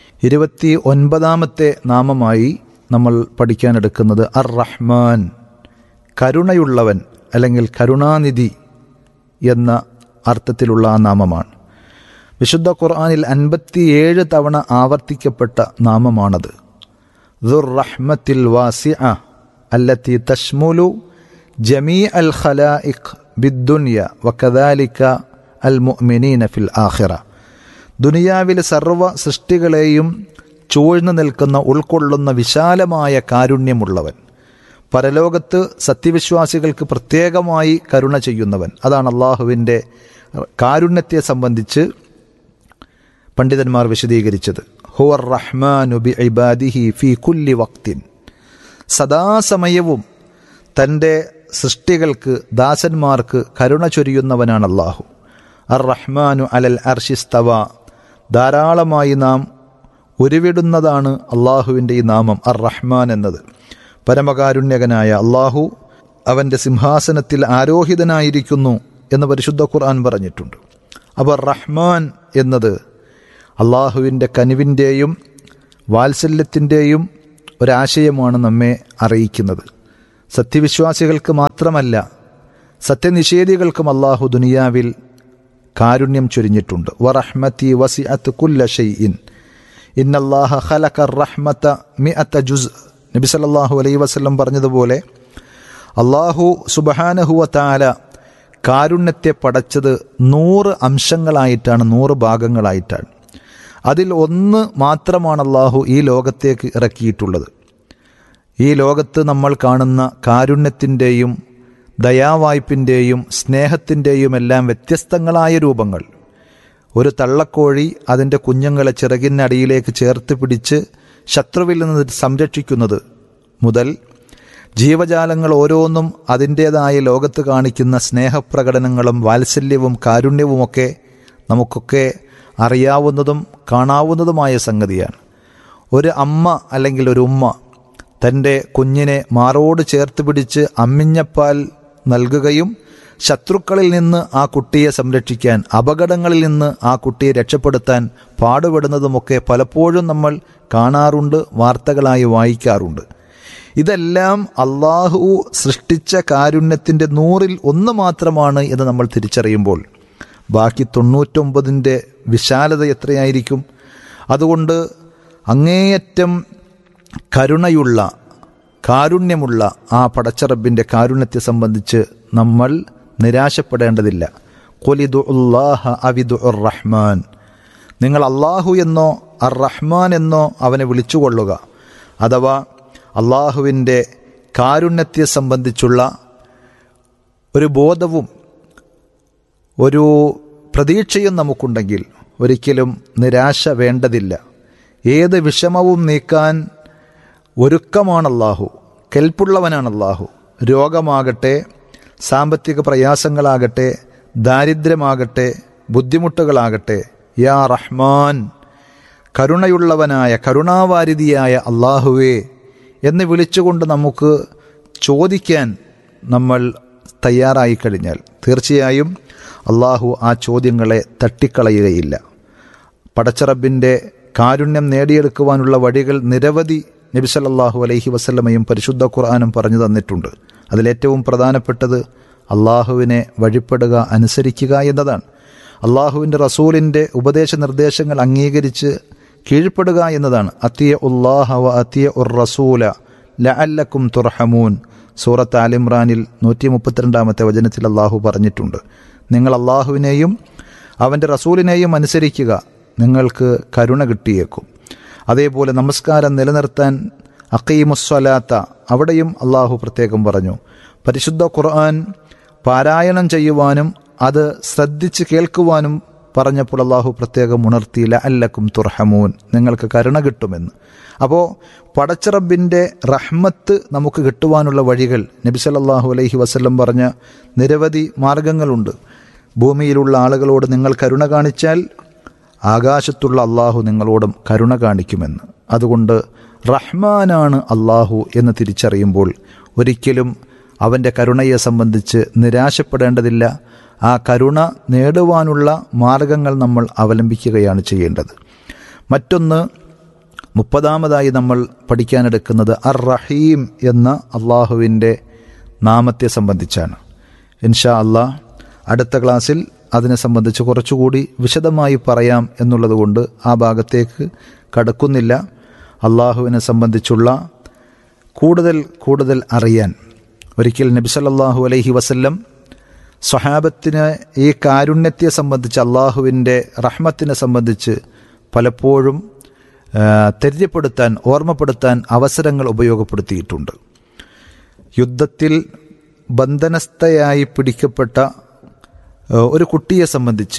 H: 29ാമത്തെ നാമമായി നമ്മൾ പഠിക്കാനെടുക്കുന്നത് അർ റഹ്മാൻ, കരുണയുള്ളവൻ അല്ലെങ്കിൽ കരുണാനിധി എന്ന അർത്ഥത്തിലുള്ള ആ നാമമാണ്. വിശുദ്ധ ഖുർആനിൽ 57 തവണ ആവർത്തിക്കപ്പെട്ട നാമമാണത്. ദുർ റഹ്മത്തിൽ വാസിഅ അല്ലത്തി തശ്മുലു ജമീഅൽ ഖലായിഖ് ബിദ്ദുനിയ വകദാലിക അൽ മുഅ്മിനീന ഫിൽ ആഖിറ. ദുനിയാവിലെ സർവ്വ സൃഷ്ടികളെയും ചൂഴ്ന്നു നിൽക്കുന്ന, ഉൾക്കൊള്ളുന്ന വിശാലമായ കാരുണ്യമുള്ളവൻ, പരലോകത്ത് സത്യവിശ്വാസികൾക്ക് പ്രത്യേകമായി കരുണ ചെയ്യുന്നവൻ. അതാണ് അള്ളാഹുവിൻ്റെ കാരുണ്യത്തെ സംബന്ധിച്ച് പണ്ഡിതന്മാർ വിശദീകരിച്ചത്. ഹുവർ റഹ്മാനു ബി ഇബാദിഹി ഫീ കുല്ലി വക്തിൻ. സദാസമയവും തൻ്റെ സൃഷ്ടികൾക്ക്, ദാസന്മാർക്ക് കരുണ ചൊരിയുന്നവനാണ് അള്ളാഹു. അർ റഹ്മാനു അലൽ അർശിസ്തവ. ധാരാളമായി നാം ഉരുവിടുന്നതാണ് അള്ളാഹുവിൻ്റെ ഈ നാമം അർ റഹ്മാൻ എന്നത്. പരമകാരുണ്യകനായ അള്ളാഹു അവൻ്റെ സിംഹാസനത്തിൽ ആരോഹിതനായിരിക്കുന്നു എന്ന് പരിശുദ്ധ ഖുർആൻ പറഞ്ഞിട്ടുണ്ട്. അപ്പോൾ റഹ്മാൻ എന്നത് അള്ളാഹുവിൻ്റെ കനിവിൻ്റെയും വാത്സല്യത്തിൻ്റെയും ഒരാശയമാണ് നമ്മെ അറിയിക്കുന്നത്. സത്യവിശ്വാസികൾക്ക് മാത്രമല്ല, സത്യനിഷേധികൾക്കും അള്ളാഹു ദുനിയാവിൽ കാരുണ്യം ചൊരിഞ്ഞിട്ടുണ്ട്. വറഹ്മതി വസിഅത് കുല്ല ഷൈഇൻ ഇന്നല്ലാഹ ഖലഖർ റഹ്മത മിഅത ജുസ്. നബി സല്ലല്ലാഹു അലൈഹി വസല്ലം പറഞ്ഞതുപോലെ അള്ളാഹു സുബ്ഹാനഹു വ തആല കാരുണ്യത്തെ പടച്ചത് 100 അംശങ്ങളായിട്ടാണ്, 100 ഭാഗങ്ങളായിട്ടാണ്. അതിൽ ഒന്ന് മാത്രമാണ് അള്ളാഹു ഈ ലോകത്തേക്ക് ഇറക്കിയിട്ടുള്ളത്. ഈ ലോകത്ത് നമ്മൾ കാണുന്ന കാരുണ്യത്തിൻ്റെയും ദയാവായ്പിൻ്റെയും സ്നേഹത്തിൻ്റെയും എല്ലാം വ്യത്യസ്തങ്ങളായ രൂപങ്ങൾ. ഒരു തള്ളക്കോഴി അതിൻ്റെ കുഞ്ഞുങ്ങളെ ചിറകിനടിയിലേക്ക് ചേർത്ത് പിടിച്ച് ശത്രുവിൽ നിന്ന് സംരക്ഷിക്കുന്നത് മുതൽ ജീവജാലങ്ങൾ ഓരോന്നും അതിൻ്റേതായ ലോകത്ത് കാണിക്കുന്ന സ്നേഹപ്രകടനങ്ങളും വാത്സല്യവും കാരുണ്യവുമൊക്കെ നമുക്കൊക്കെ അറിയാവുന്നതും കാണാവുന്നതുമായ സംഗതിയാണ്. ഒരു അമ്മ അല്ലെങ്കിൽ ഒരു ഉമ്മ തൻ്റെ കുഞ്ഞിനെ മാറോട് ചേർത്ത് പിടിച്ച് അമ്മിഞ്ഞപ്പാൽ നൽകുകയും ശത്രുക്കളിൽ നിന്ന് ആ കുട്ടിയെ സംരക്ഷിക്കാൻ, അപകടങ്ങളിൽ നിന്ന് ആ കുട്ടിയെ രക്ഷപ്പെടുത്താൻ പാടുപെടുന്നതുമൊക്കെ പലപ്പോഴും നമ്മൾ കാണാറുണ്ട്, വാർത്തകളായി വായിക്കാറുണ്ട്. ഇതെല്ലാം അള്ളാഹു സൃഷ്ടിച്ച കാരുണ്യത്തിൻ്റെ 100ൽ 1 മാത്രമാണ് എന്ന് നമ്മൾ തിരിച്ചറിയുമ്പോൾ ബാക്കി 99ൻ്റെ വിശാലത എത്രയായിരിക്കും? അതുകൊണ്ട് അങ്ങേയറ്റം കരുണയുള്ള, കാരുണ്യമുള്ള ആ പടച്ചറബിൻ്റെ കാരുണ്യത്തെ സംബന്ധിച്ച് നമ്മൾ നിരാശപ്പെടേണ്ടതില്ല. ഖുലിദുല്ലാഹ അവിദുർ റഹ്മാൻ, നിങ്ങൾ അള്ളാഹു എന്നോ അർ റഹ്മാൻ എന്നോ അവനെ വിളിച്ചുകൊള്ളുക. അഥവാ അള്ളാഹുവിൻ്റെ കാരുണ്യത്തെ സംബന്ധിച്ചുള്ള ഒരു ബോധവും ഒരു പ്രതീക്ഷയും നമുക്കുണ്ടെങ്കിൽ ഒരിക്കലും നിരാശ വേണ്ടതില്ല. ഏത് വിഷമവും നീക്കാൻ ഒരുക്കമാണ് അല്ലാഹു, കെൽപ്പുള്ളവനാണ് അല്ലാഹു. രോഗമാകട്ടെ, സാമ്പത്തിക പ്രയാസങ്ങളാകട്ടെ, ദാരിദ്ര്യമാകട്ടെ, ബുദ്ധിമുട്ടുകളാകട്ടെ, യാ റഹ്മാൻ, കരുണയുള്ളവനായ കരുണാവാരിധിയായ അല്ലാഹുവേ എന്ന് വിളിച്ചുകൊണ്ട് നമുക്ക് ചോദിക്കാൻ നമ്മൾ തയ്യാറായി കഴിഞ്ഞാൽ തീർച്ചയായും അല്ലാഹു ആ ചോദ്യങ്ങളെ തട്ടിക്കളയുകയില്ല. പടച്ചറബിൻ്റെ കാരുണ്യം നേടിയെടുക്കുവാനുള്ള വഴികൾ നിരവധി നബി സല്ലല്ലാഹു അലൈഹി വസല്ലമയും പരിശുദ്ധ ഖുർആനും പറഞ്ഞു തന്നിട്ടുണ്ട്. അതിലേറ്റവും പ്രധാനപ്പെട്ടത് അള്ളാഹുവിനെ വഴിപ്പെടുക, അനുസരിക്കുക എന്നതാണ്. അള്ളാഹുവിൻ്റെ റസൂലിൻ്റെ ഉപദേശ നിർദ്ദേശങ്ങൾ അംഗീകരിച്ച് കീഴ്പ്പെടുക എന്നതാണ്. അത്തിയുല്ലാഹ വ അത്തിയുർ റസൂല ലഅല്ലക്കും തുർഹമൂൻ. സൂറത്ത് ആലിമ്രാനിൽ 132-ാമത്തെ വചനത്തിൽ അള്ളാഹു പറഞ്ഞിട്ടുണ്ട്, നിങ്ങൾ അള്ളാഹുവിനെയും അവൻ്റെ റസൂലിനെയും അനുസരിക്കുക, നിങ്ങൾക്ക് കരുണ കിട്ടിയേക്കും. അതേപോലെ നമസ്കാരം നിലനിർത്താൻ അഖീമുസ്സലാത്ത, അവിടെയും അള്ളാഹു പ്രത്യേകം പറഞ്ഞു. പരിശുദ്ധ ഖുർആൻ പാരായണം ചെയ്യുവാനും അത് ശ്രദ്ധിച്ച് കേൾക്കുവാനും പറഞ്ഞപ്പോൾ അള്ളാഹു പ്രത്യേകം ഉണർത്തി ലഅല്ലക്കും തുർഹമൂൻ, നിങ്ങൾക്ക് കരുണ കിട്ടുമെന്ന്. അപ്പോൾ പടച്ചറബിൻ്റെ റഹ്മത്ത് നമുക്ക് കിട്ടുവാനുള്ള വഴികൾ നബി സല്ലല്ലാഹു അലൈഹി വസല്ലം പറഞ്ഞ നിരവധി മാർഗങ്ങളുണ്ട്. ഭൂമിയിലുള്ള ആളുകളോട് നിങ്ങൾ കരുണ കാണിച്ചാൽ ആകാശത്തുള്ള അള്ളാഹു നിങ്ങളോടും കരുണ കാണിക്കുമെന്ന്. അതുകൊണ്ട് റഹ്മാനാണ് അള്ളാഹു എന്ന് തിരിച്ചറിയുമ്പോൾ ഒരിക്കലും അവൻ്റെ കരുണയെ സംബന്ധിച്ച് നിരാശപ്പെടേണ്ടതില്ല. ആ കരുണ നേടുവാനുള്ള മാർഗങ്ങൾ നമ്മൾ അവലംബിക്കുകയാണ് ചെയ്യേണ്ടത്. മറ്റൊന്ന്, 30-ാമതായി നമ്മൾ പഠിക്കാനെടുക്കുന്നത് അർ റഹീം എന്ന അള്ളാഹുവിൻ്റെ നാമത്തെ സംബന്ധിച്ചാണ്. ഇൻഷാ അള്ളാഹ് അടുത്ത ക്ലാസ്സിൽ അതിനെ സംബന്ധിച്ച് കുറച്ചുകൂടി വിശദമായി പറയാം എന്നുള്ളതുകൊണ്ട് ആ ഭാഗത്തേക്ക് കടക്കുന്നില്ല. അള്ളാഹുവിനെ സംബന്ധിച്ചുള്ള കൂടുതൽ അറിയാൻ ഒരിക്കൽ നബി സല്ലല്ലാഹു അലൈഹി വസല്ലം സ്വഹാബത്തിന് ഈ കാരുണ്യത്തെ സംബന്ധിച്ച്, അള്ളാഹുവിൻ്റെ റഹ്മത്തിനെ സംബന്ധിച്ച് പലപ്പോഴും തെര്യപ്പെടുത്താൻ, ഓർമ്മപ്പെടുത്താൻ അവസരങ്ങൾ ഉപയോഗപ്പെടുത്തിയിട്ടുണ്ട്. യുദ്ധത്തിൽ ബന്ധനസ്ഥയായി പിടിക്കപ്പെട്ട ഒരു കുട്ടിയെ സംബന്ധിച്ച്,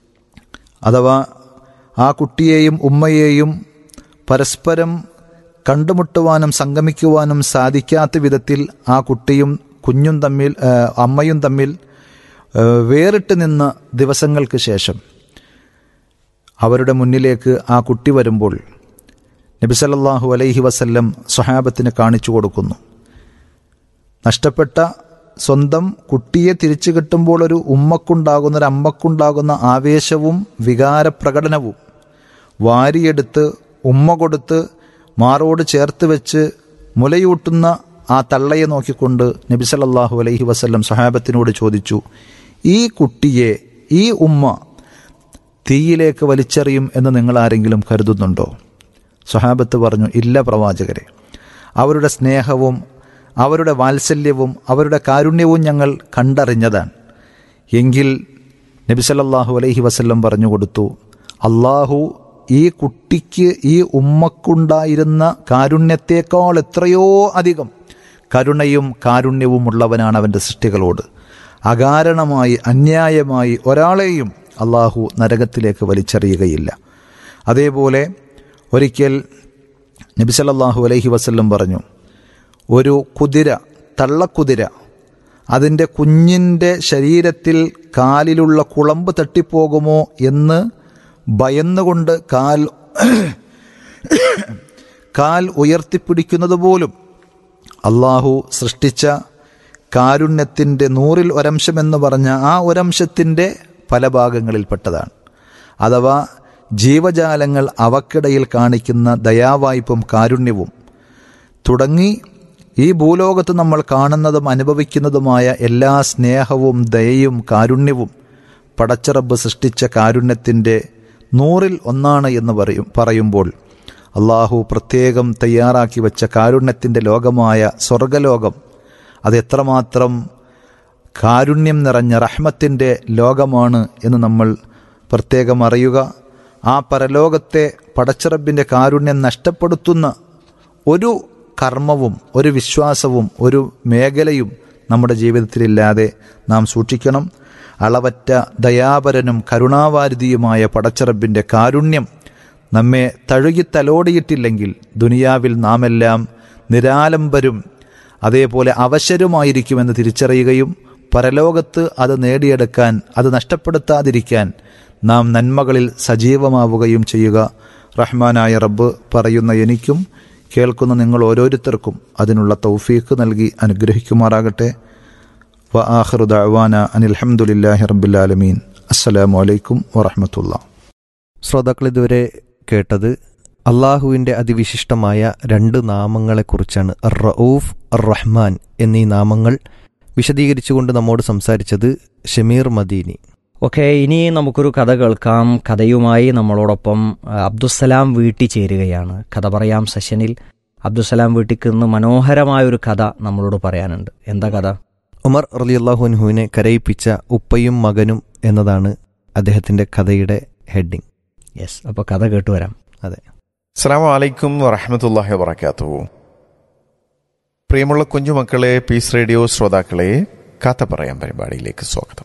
H: അഥവാ ആ കുട്ടിയെയും ഉമ്മയെയും പരസ്പരം കണ്ടുമുട്ടുവാനും സംഗമിക്കുവാനും സാധിക്കാത്ത വിധത്തിൽ ആ കുട്ടിയും കുഞ്ഞും തമ്മിൽ, അമ്മയും തമ്മിൽ വേറിട്ട് നിന്ന ദിവസങ്ങൾക്ക് ശേഷം അവരുടെ മുന്നിലേക്ക് ആ കുട്ടി വരുമ്പോൾ നബി സല്ലല്ലാഹു അലൈഹി വസല്ലം സ്വഹാബത്തിന് കാണിച്ചു കൊടുക്കുന്നു. നഷ്ടപ്പെട്ട സ്വന്തം കുട്ടിയെ തിരിച്ചു കിട്ടുമ്പോൾ ഒരു ഉമ്മക്കുണ്ടാകുന്ന, ഒരു അമ്മക്കുണ്ടാകുന്ന ആവേശവും വികാരപ്രകടനവും വാരിയെടുത്ത് ഉമ്മ കൊടുത്ത് മാറോട് ചേർത്ത് വെച്ച് മുലയൂട്ടുന്ന ആ തള്ളയെ നോക്കിക്കൊണ്ട് നബി സല്ലല്ലാഹു അലൈഹി വസല്ലം സ്വഹാബത്തിനോട് ചോദിച്ചു, ഈ കുട്ടിയെ ഈ ഉമ്മ തീയിലേക്ക് വലിച്ചെറിയും എന്ന് നിങ്ങൾ ആരെങ്കിലും കരുതുന്നുണ്ടോ? സ്വഹാബത്ത് പറഞ്ഞു, ഇല്ല പ്രവാചകരെ, അവരുടെ സ്നേഹവും അവരുടെ വാത്സല്യവും അവരുടെ കാരുണ്യവും ഞങ്ങൾ കണ്ടറിഞ്ഞതാണ്. എങ്കിൽ നബി സല്ലല്ലാഹു അലൈഹി വസല്ലം പറഞ്ഞു കൊടുത്തു, അള്ളാഹു ഈ കുട്ടിക്ക് ഈ ഉമ്മക്കുണ്ടായിരുന്ന കാരുണ്യത്തേക്കാൾ എത്രയോ അധികം കരുണയും കാരുണ്യവും ഉള്ളവനാണ് അവൻ്റെ സൃഷ്ടികളോട്. അകാരണമായി അന്യായമായി ഒരാളെയും അള്ളാഹു നരകത്തിലേക്ക് വലിച്ചെറിയുകയില്ല. അതേപോലെ ഒരിക്കൽ നബി സല്ലല്ലാഹു അലൈഹി വസല്ലം പറഞ്ഞു, ഒരു കുതിര, തള്ളക്കുതിര, അതിൻ്റെ കുഞ്ഞിൻ്റെ ശരീരത്തിൽ കാലിലുള്ള കുളമ്പ് തട്ടിപ്പോകുമോ എന്ന് ഭയന്നുകൊണ്ട് കാൽ ഉയർത്തിപ്പിടിക്കുന്നത് പോലും അള്ളാഹു സൃഷ്ടിച്ച കാരുണ്യത്തിൻ്റെ 100-ൽ 1 എന്ന് പറഞ്ഞ ആ 1 പല ഭാഗങ്ങളിൽപ്പെട്ടതാണ്. അഥവാ ജീവജാലങ്ങൾ അവക്കിടയിൽ കാണിക്കുന്ന ദയാവായ്പും കാരുണ്യവും തുടങ്ങി ഈ ഭൂലോകത്ത് നമ്മൾ കാണുന്നതും അനുഭവിക്കുന്നതുമായ എല്ലാ സ്നേഹവും ദയയും കാരുണ്യവും പടച്ചറബ് സൃഷ്ടിച്ച കാരുണ്യത്തിൻ്റെ 100-ൽ 1 എന്ന് പറയുമ്പോൾ അള്ളാഹു പ്രത്യേകം തയ്യാറാക്കി വെച്ച കാരുണ്യത്തിൻ്റെ ലോകമായ സ്വർഗലോകം അത് എത്രമാത്രം കാരുണ്യം നിറഞ്ഞ റഹ്മത്തിൻ്റെ ലോകമാണ് എന്ന് നമ്മൾ പ്രത്യേകം അറിയുക. ആ പരലോകത്തെ പടച്ചറബിൻ്റെ കാരുണ്യം നഷ്ടപ്പെടുത്തുന്ന ഒരു കർമ്മവും ഒരു വിശ്വാസവും ഒരു മേഖലയും നമ്മുടെ ജീവിതത്തിലില്ലാതെ നാം സൂക്ഷിക്കണം. അളവറ്റ ദയാപരനും കരുണാവാരിധിയുമായ പടച്ചറബിൻ്റെ കാരുണ്യം നമ്മെ തഴുകി തലോടിയിട്ടില്ലെങ്കിൽ ദുനിയാവിൽ നാമെല്ലാം നിരാലംബരും അതേപോലെ അവശരുമായിരിക്കുമെന്ന് തിരിച്ചറിയുകയും പരലോകത്ത് അത് നേടിയെടുക്കാൻ, അത് നഷ്ടപ്പെടുത്താതിരിക്കാൻ നാം നന്മകളിൽ സജീവമാവുകയും ചെയ്യുക. റഹ്മാനായ റബ്ബ് പറയുന്ന എനിക്കും കേൾക്കുന്ന നിങ്ങൾ ഓരോരുത്തർക്കും അതിനുള്ള തൗഫീഖ് നൽകി അനുഗ്രഹിക്കുമാറാകട്ടെ. വ ആഖിറു ദഅവാന അനിൽ ഹംദുലില്ലാഹി റബ്ബിൽ ആലമീൻ. അസ്സലാമു അലൈക്കും വറഹ്മത്തുള്ളാഹി.
C: ശ്രോതാക്കൾ ഇതുവരെ കേട്ടത് അള്ളാഹുവിൻ്റെ അതിവിശിഷ്ടമായ 2 നാമങ്ങളെക്കുറിച്ചാണ്. റഊഫ്, റഹ്മാൻ എന്നീ നാമങ്ങൾ വിശദീകരിച്ചുകൊണ്ട് നമ്മോട് സംസാരിച്ചത് ഷമീർ മദീനി.
B: ഓക്കെ, ഇനി നമുക്കൊരു കഥ കേൾക്കാം. കഥയുമായി നമ്മളോടൊപ്പം അബ്ദുസ്സലാം വീട്ടി ചേരുകയാണ്. കഥ പറയാം സെഷനിൽ അബ്ദുസ്സലാം വീട്ടിക്ക് ഇന്ന് മനോഹരമായൊരു കഥ നമ്മളോട് പറയാനുണ്ട്. എന്താ കഥ?
C: ഉമർ റളിയല്ലാഹു അൻഹുവിനെ കരയിപ്പിച്ച ഉപ്പയും മകനും എന്നതാണ് അദ്ദേഹത്തിൻ്റെ കഥയുടെ ഹെഡിങ്.
B: യെസ്, അപ്പോൾ കഥ കേട്ടുവരാം.
C: അതെ.
I: അസ്സലാമു അലൈക്കും വറഹ്മത്തുള്ളാഹി വബറകാതുഹു. പ്രിയമുള്ള കുഞ്ഞുമക്കളെ, പീസ് റേഡിയോ ശ്രോതാക്കളെ, കഥ പറയാൻ പരിപാടിയിലേക്ക് സ്വാഗതം.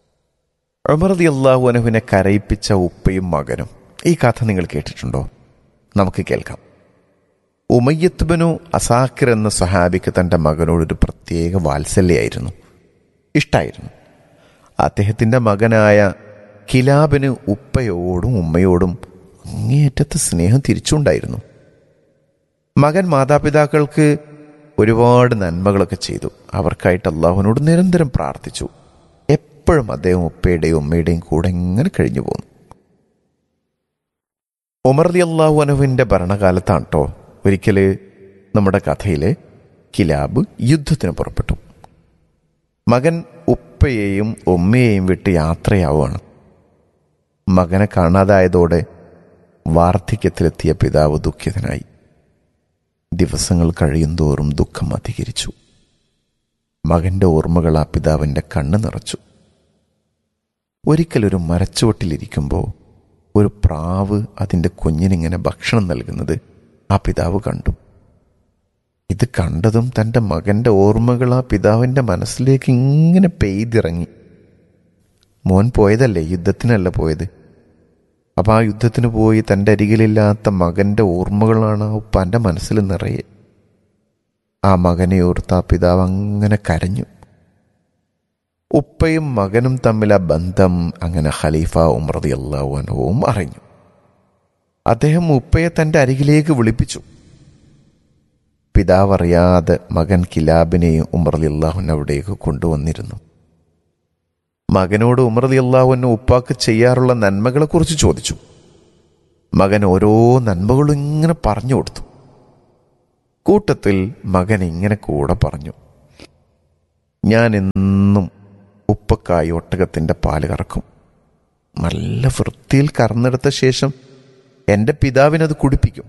I: ഉമർ റളിയല്ലാഹു അൻഹുവിനെ കരയിപ്പിച്ച ഉപ്പയും മകനും, ഈ കഥ നിങ്ങൾ കേട്ടിട്ടുണ്ടോ? നമുക്ക് കേൾക്കാം. ഉമയ്യത്ത് ബിനു അസാക്കിർ എന്ന സ്വഹാബിക്ക് തൻ്റെ മകനോടൊരു പ്രത്യേക വാത്സല്യമായിരുന്നു, ഇഷ്ടമായിരുന്നു. അദ്ദേഹത്തിൻ്റെ മകനായ കിലാബിന് ഉപ്പയോടും ഉമ്മയോടും അങ്ങേയറ്റത്തെ സ്നേഹം തിരിച്ചുണ്ടായിരുന്നു. മകൻ മാതാപിതാക്കൾക്ക് ഒരുപാട് നന്മകളൊക്കെ ചെയ്തു. അവർക്കായിട്ട് അള്ളാഹുവിനോട് നിരന്തരം പ്രാർത്ഥിച്ചു. എപ്പോഴും അദ്ദേഹം ഉപ്പയുടെയും ഉമ്മയുടെയും കൂടെ എങ്ങനെ കഴിഞ്ഞു പോന്നു. ഉമർ റളിയല്ലാഹു അൻഹുവിൻ്റെ ഭരണകാലത്താണ് കേട്ടോ ഒരിക്കൽ നമ്മുടെ കഥയിലെ കിലാബ് യുദ്ധത്തിന് പുറപ്പെട്ടു. മകൻ ഉപ്പയെയും ഉമ്മയെയും വിട്ട് യാത്രയാവുകയാണ്. മകനെ കാണാതായതോടെ വാർദ്ധക്യത്തിലെത്തിയ പിതാവ് ദുഃഖിതനായി. ദിവസങ്ങൾ കഴിയുന്തോറും ദുഃഖം അധികരിച്ചു. മകൻ്റെ ഓർമ്മകൾ ആ പിതാവിൻ്റെ കണ്ണ് നിറച്ചു. ഒരിക്കലൊരു മരച്ചുവട്ടിലിരിക്കുമ്പോൾ ഒരു പ്രാവ് അതിൻ്റെ കുഞ്ഞിനിങ്ങനെ ഭക്ഷണം നൽകുന്നത് ആ പിതാവ് കണ്ടു. ഇത് കണ്ടതും തൻ്റെ മകൻ്റെ ഓർമ്മകൾ ആ പിതാവിൻ്റെ മനസ്സിലേക്ക് ഇങ്ങനെ പെയ്തിറങ്ങി. മോൻ പോയതല്ലേ, യുദ്ധത്തിനല്ല പോയത്. അപ്പം ആ യുദ്ധത്തിന് പോയി തൻ്റെ അരികിലില്ലാത്ത മകൻ്റെ ഓർമ്മകളാണ് ആ ഉപ്പാൻ്റെ മനസ്സിൽ നിറയെ. ആ മകനെ ഓർത്ത് ആ പിതാവ് അങ്ങനെ കരഞ്ഞു. ഉപ്പയും മകനും തമ്മിൽ ആ ബന്ധം അങ്ങനെ ഖലീഫ ഉമർ റളിയല്ലാഹു അൻഹുവും അറിഞ്ഞു. അദ്ദേഹം ഉപ്പയെ തൻ്റെ അരികിലേക്ക് വിളിപ്പിച്ചു. പിതാവ് അറിയാതെ മകൻ കിലാബിനെയും ഉമർ റളിയല്ലാഹു അൻഹു അവിടേക്ക് കൊണ്ടുവന്നിരുന്നു. മകനോട് ഉമർ റളിയല്ലാഹു അൻഹു ഉപ്പാക്ക് ചെയ്യാറുള്ള നന്മകളെക്കുറിച്ച് ചോദിച്ചു. മകൻ ഓരോ നന്മകളും ഇങ്ങനെ പറഞ്ഞു കൊടുത്തു. കൂട്ടത്തിൽ മകൻ ഇങ്ങനെ കൂടെ പറഞ്ഞു, ഞാൻ എന്നും ഉപ്പക്കായി ഒട്ടകത്തിൻ്റെ പാല് കറക്കും. നല്ല വൃത്തിയിൽ കറന്നെടുത്ത ശേഷം എൻ്റെ പിതാവിനത് കുടിപ്പിക്കും.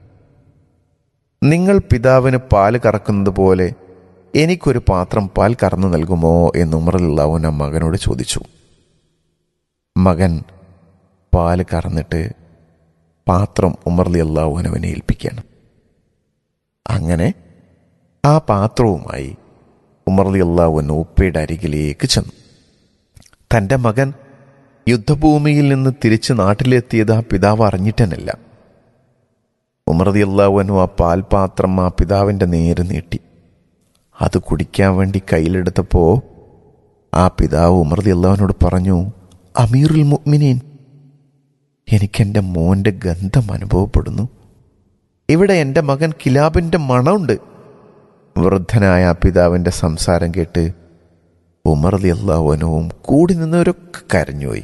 I: നിങ്ങൾ പിതാവിന് പാല് കറക്കുന്നത് പോലെ എനിക്കൊരു പാത്രം പാൽ കറന്നു നൽകുമോ എന്ന് ഉമർ റളിയല്ലാഹു അൻഹു മകനോട് ചോദിച്ചു. മകൻ പാല് കറന്നിട്ട് പാത്രം ഉമർ റളിയല്ലാഹു അൻഹുവിനെ ഏൽപ്പിക്കുകയാണ്. അങ്ങനെ ആ പാത്രവുമായി ഉമർ റളിയല്ലാഹു അൻഹു ഉപ്പയുടെ അരികിലേക്ക് ചെന്നു. തൻ്റെ മകൻ യുദ്ധഭൂമിയിൽ നിന്ന് തിരിച്ച് നാട്ടിലെത്തിയത് ആ പിതാവ് അറിഞ്ഞിട്ടനല്ല. ഉമർ റളിയല്ലാഹു അൻഹു ആ പാൽപാത്രം ആ പിതാവിൻ്റെ നേരെ നീട്ടി. അത് കുടിക്കാൻ വേണ്ടി കയ്യിലെടുത്തപ്പോൾ ആ പിതാവ് ഉമർ റളിയല്ലാഹു അൻഹുവോട് പറഞ്ഞു, അമീറുൽ മുഅ്മിനീൻ, എനിക്കെൻ്റെ മോൻ്റെ ഗന്ധം അനുഭവപ്പെടുന്നു. ഇവിടെ എൻ്റെ മകൻ കിലാബിൻ്റെ മണമുണ്ട്. വൃദ്ധനായ ആ പിതാവിൻ്റെ സംസാരം കേട്ട് ഉമർ റളിയല്ലാഹു അൻഹുവും കൂടി നിന്നവരൊക്കെ കരഞ്ഞുപോയി.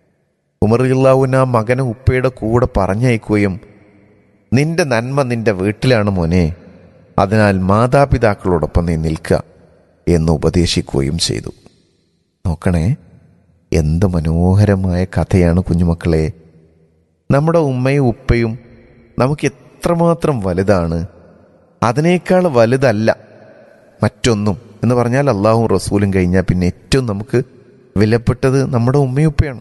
I: ഉമർ റളിയല്ലാഹു അൻഹു ആ മകനെ ഉപ്പയുടെ കൂടെ പറഞ്ഞയക്കുകയും, നിന്റെ നന്മ നിന്റെ വീട്ടിലാണ് മോനെ, അതിനാൽ മാതാപിതാക്കളോടൊപ്പം നീ നിൽക്കുക എന്ന് ഉപദേശിക്കുകയും ചെയ്തു. നോക്കണേ, എന്ത് മനോഹരമായ കഥയാണ് കുഞ്ഞുമക്കളെ. നമ്മുടെ ഉമ്മയും ഉപ്പയും നമുക്ക് എത്രമാത്രം വലുതാണ്. അതിനേക്കാൾ വലുതല്ല മറ്റൊന്നും എന്ന് പറഞ്ഞാൽ അള്ളാഹും റസൂലും കഴിഞ്ഞാൽ പിന്നെ ഏറ്റവും നമുക്ക് വിലപ്പെട്ടത് നമ്മുടെ ഉമ്മയും ഉപ്പയാണ്.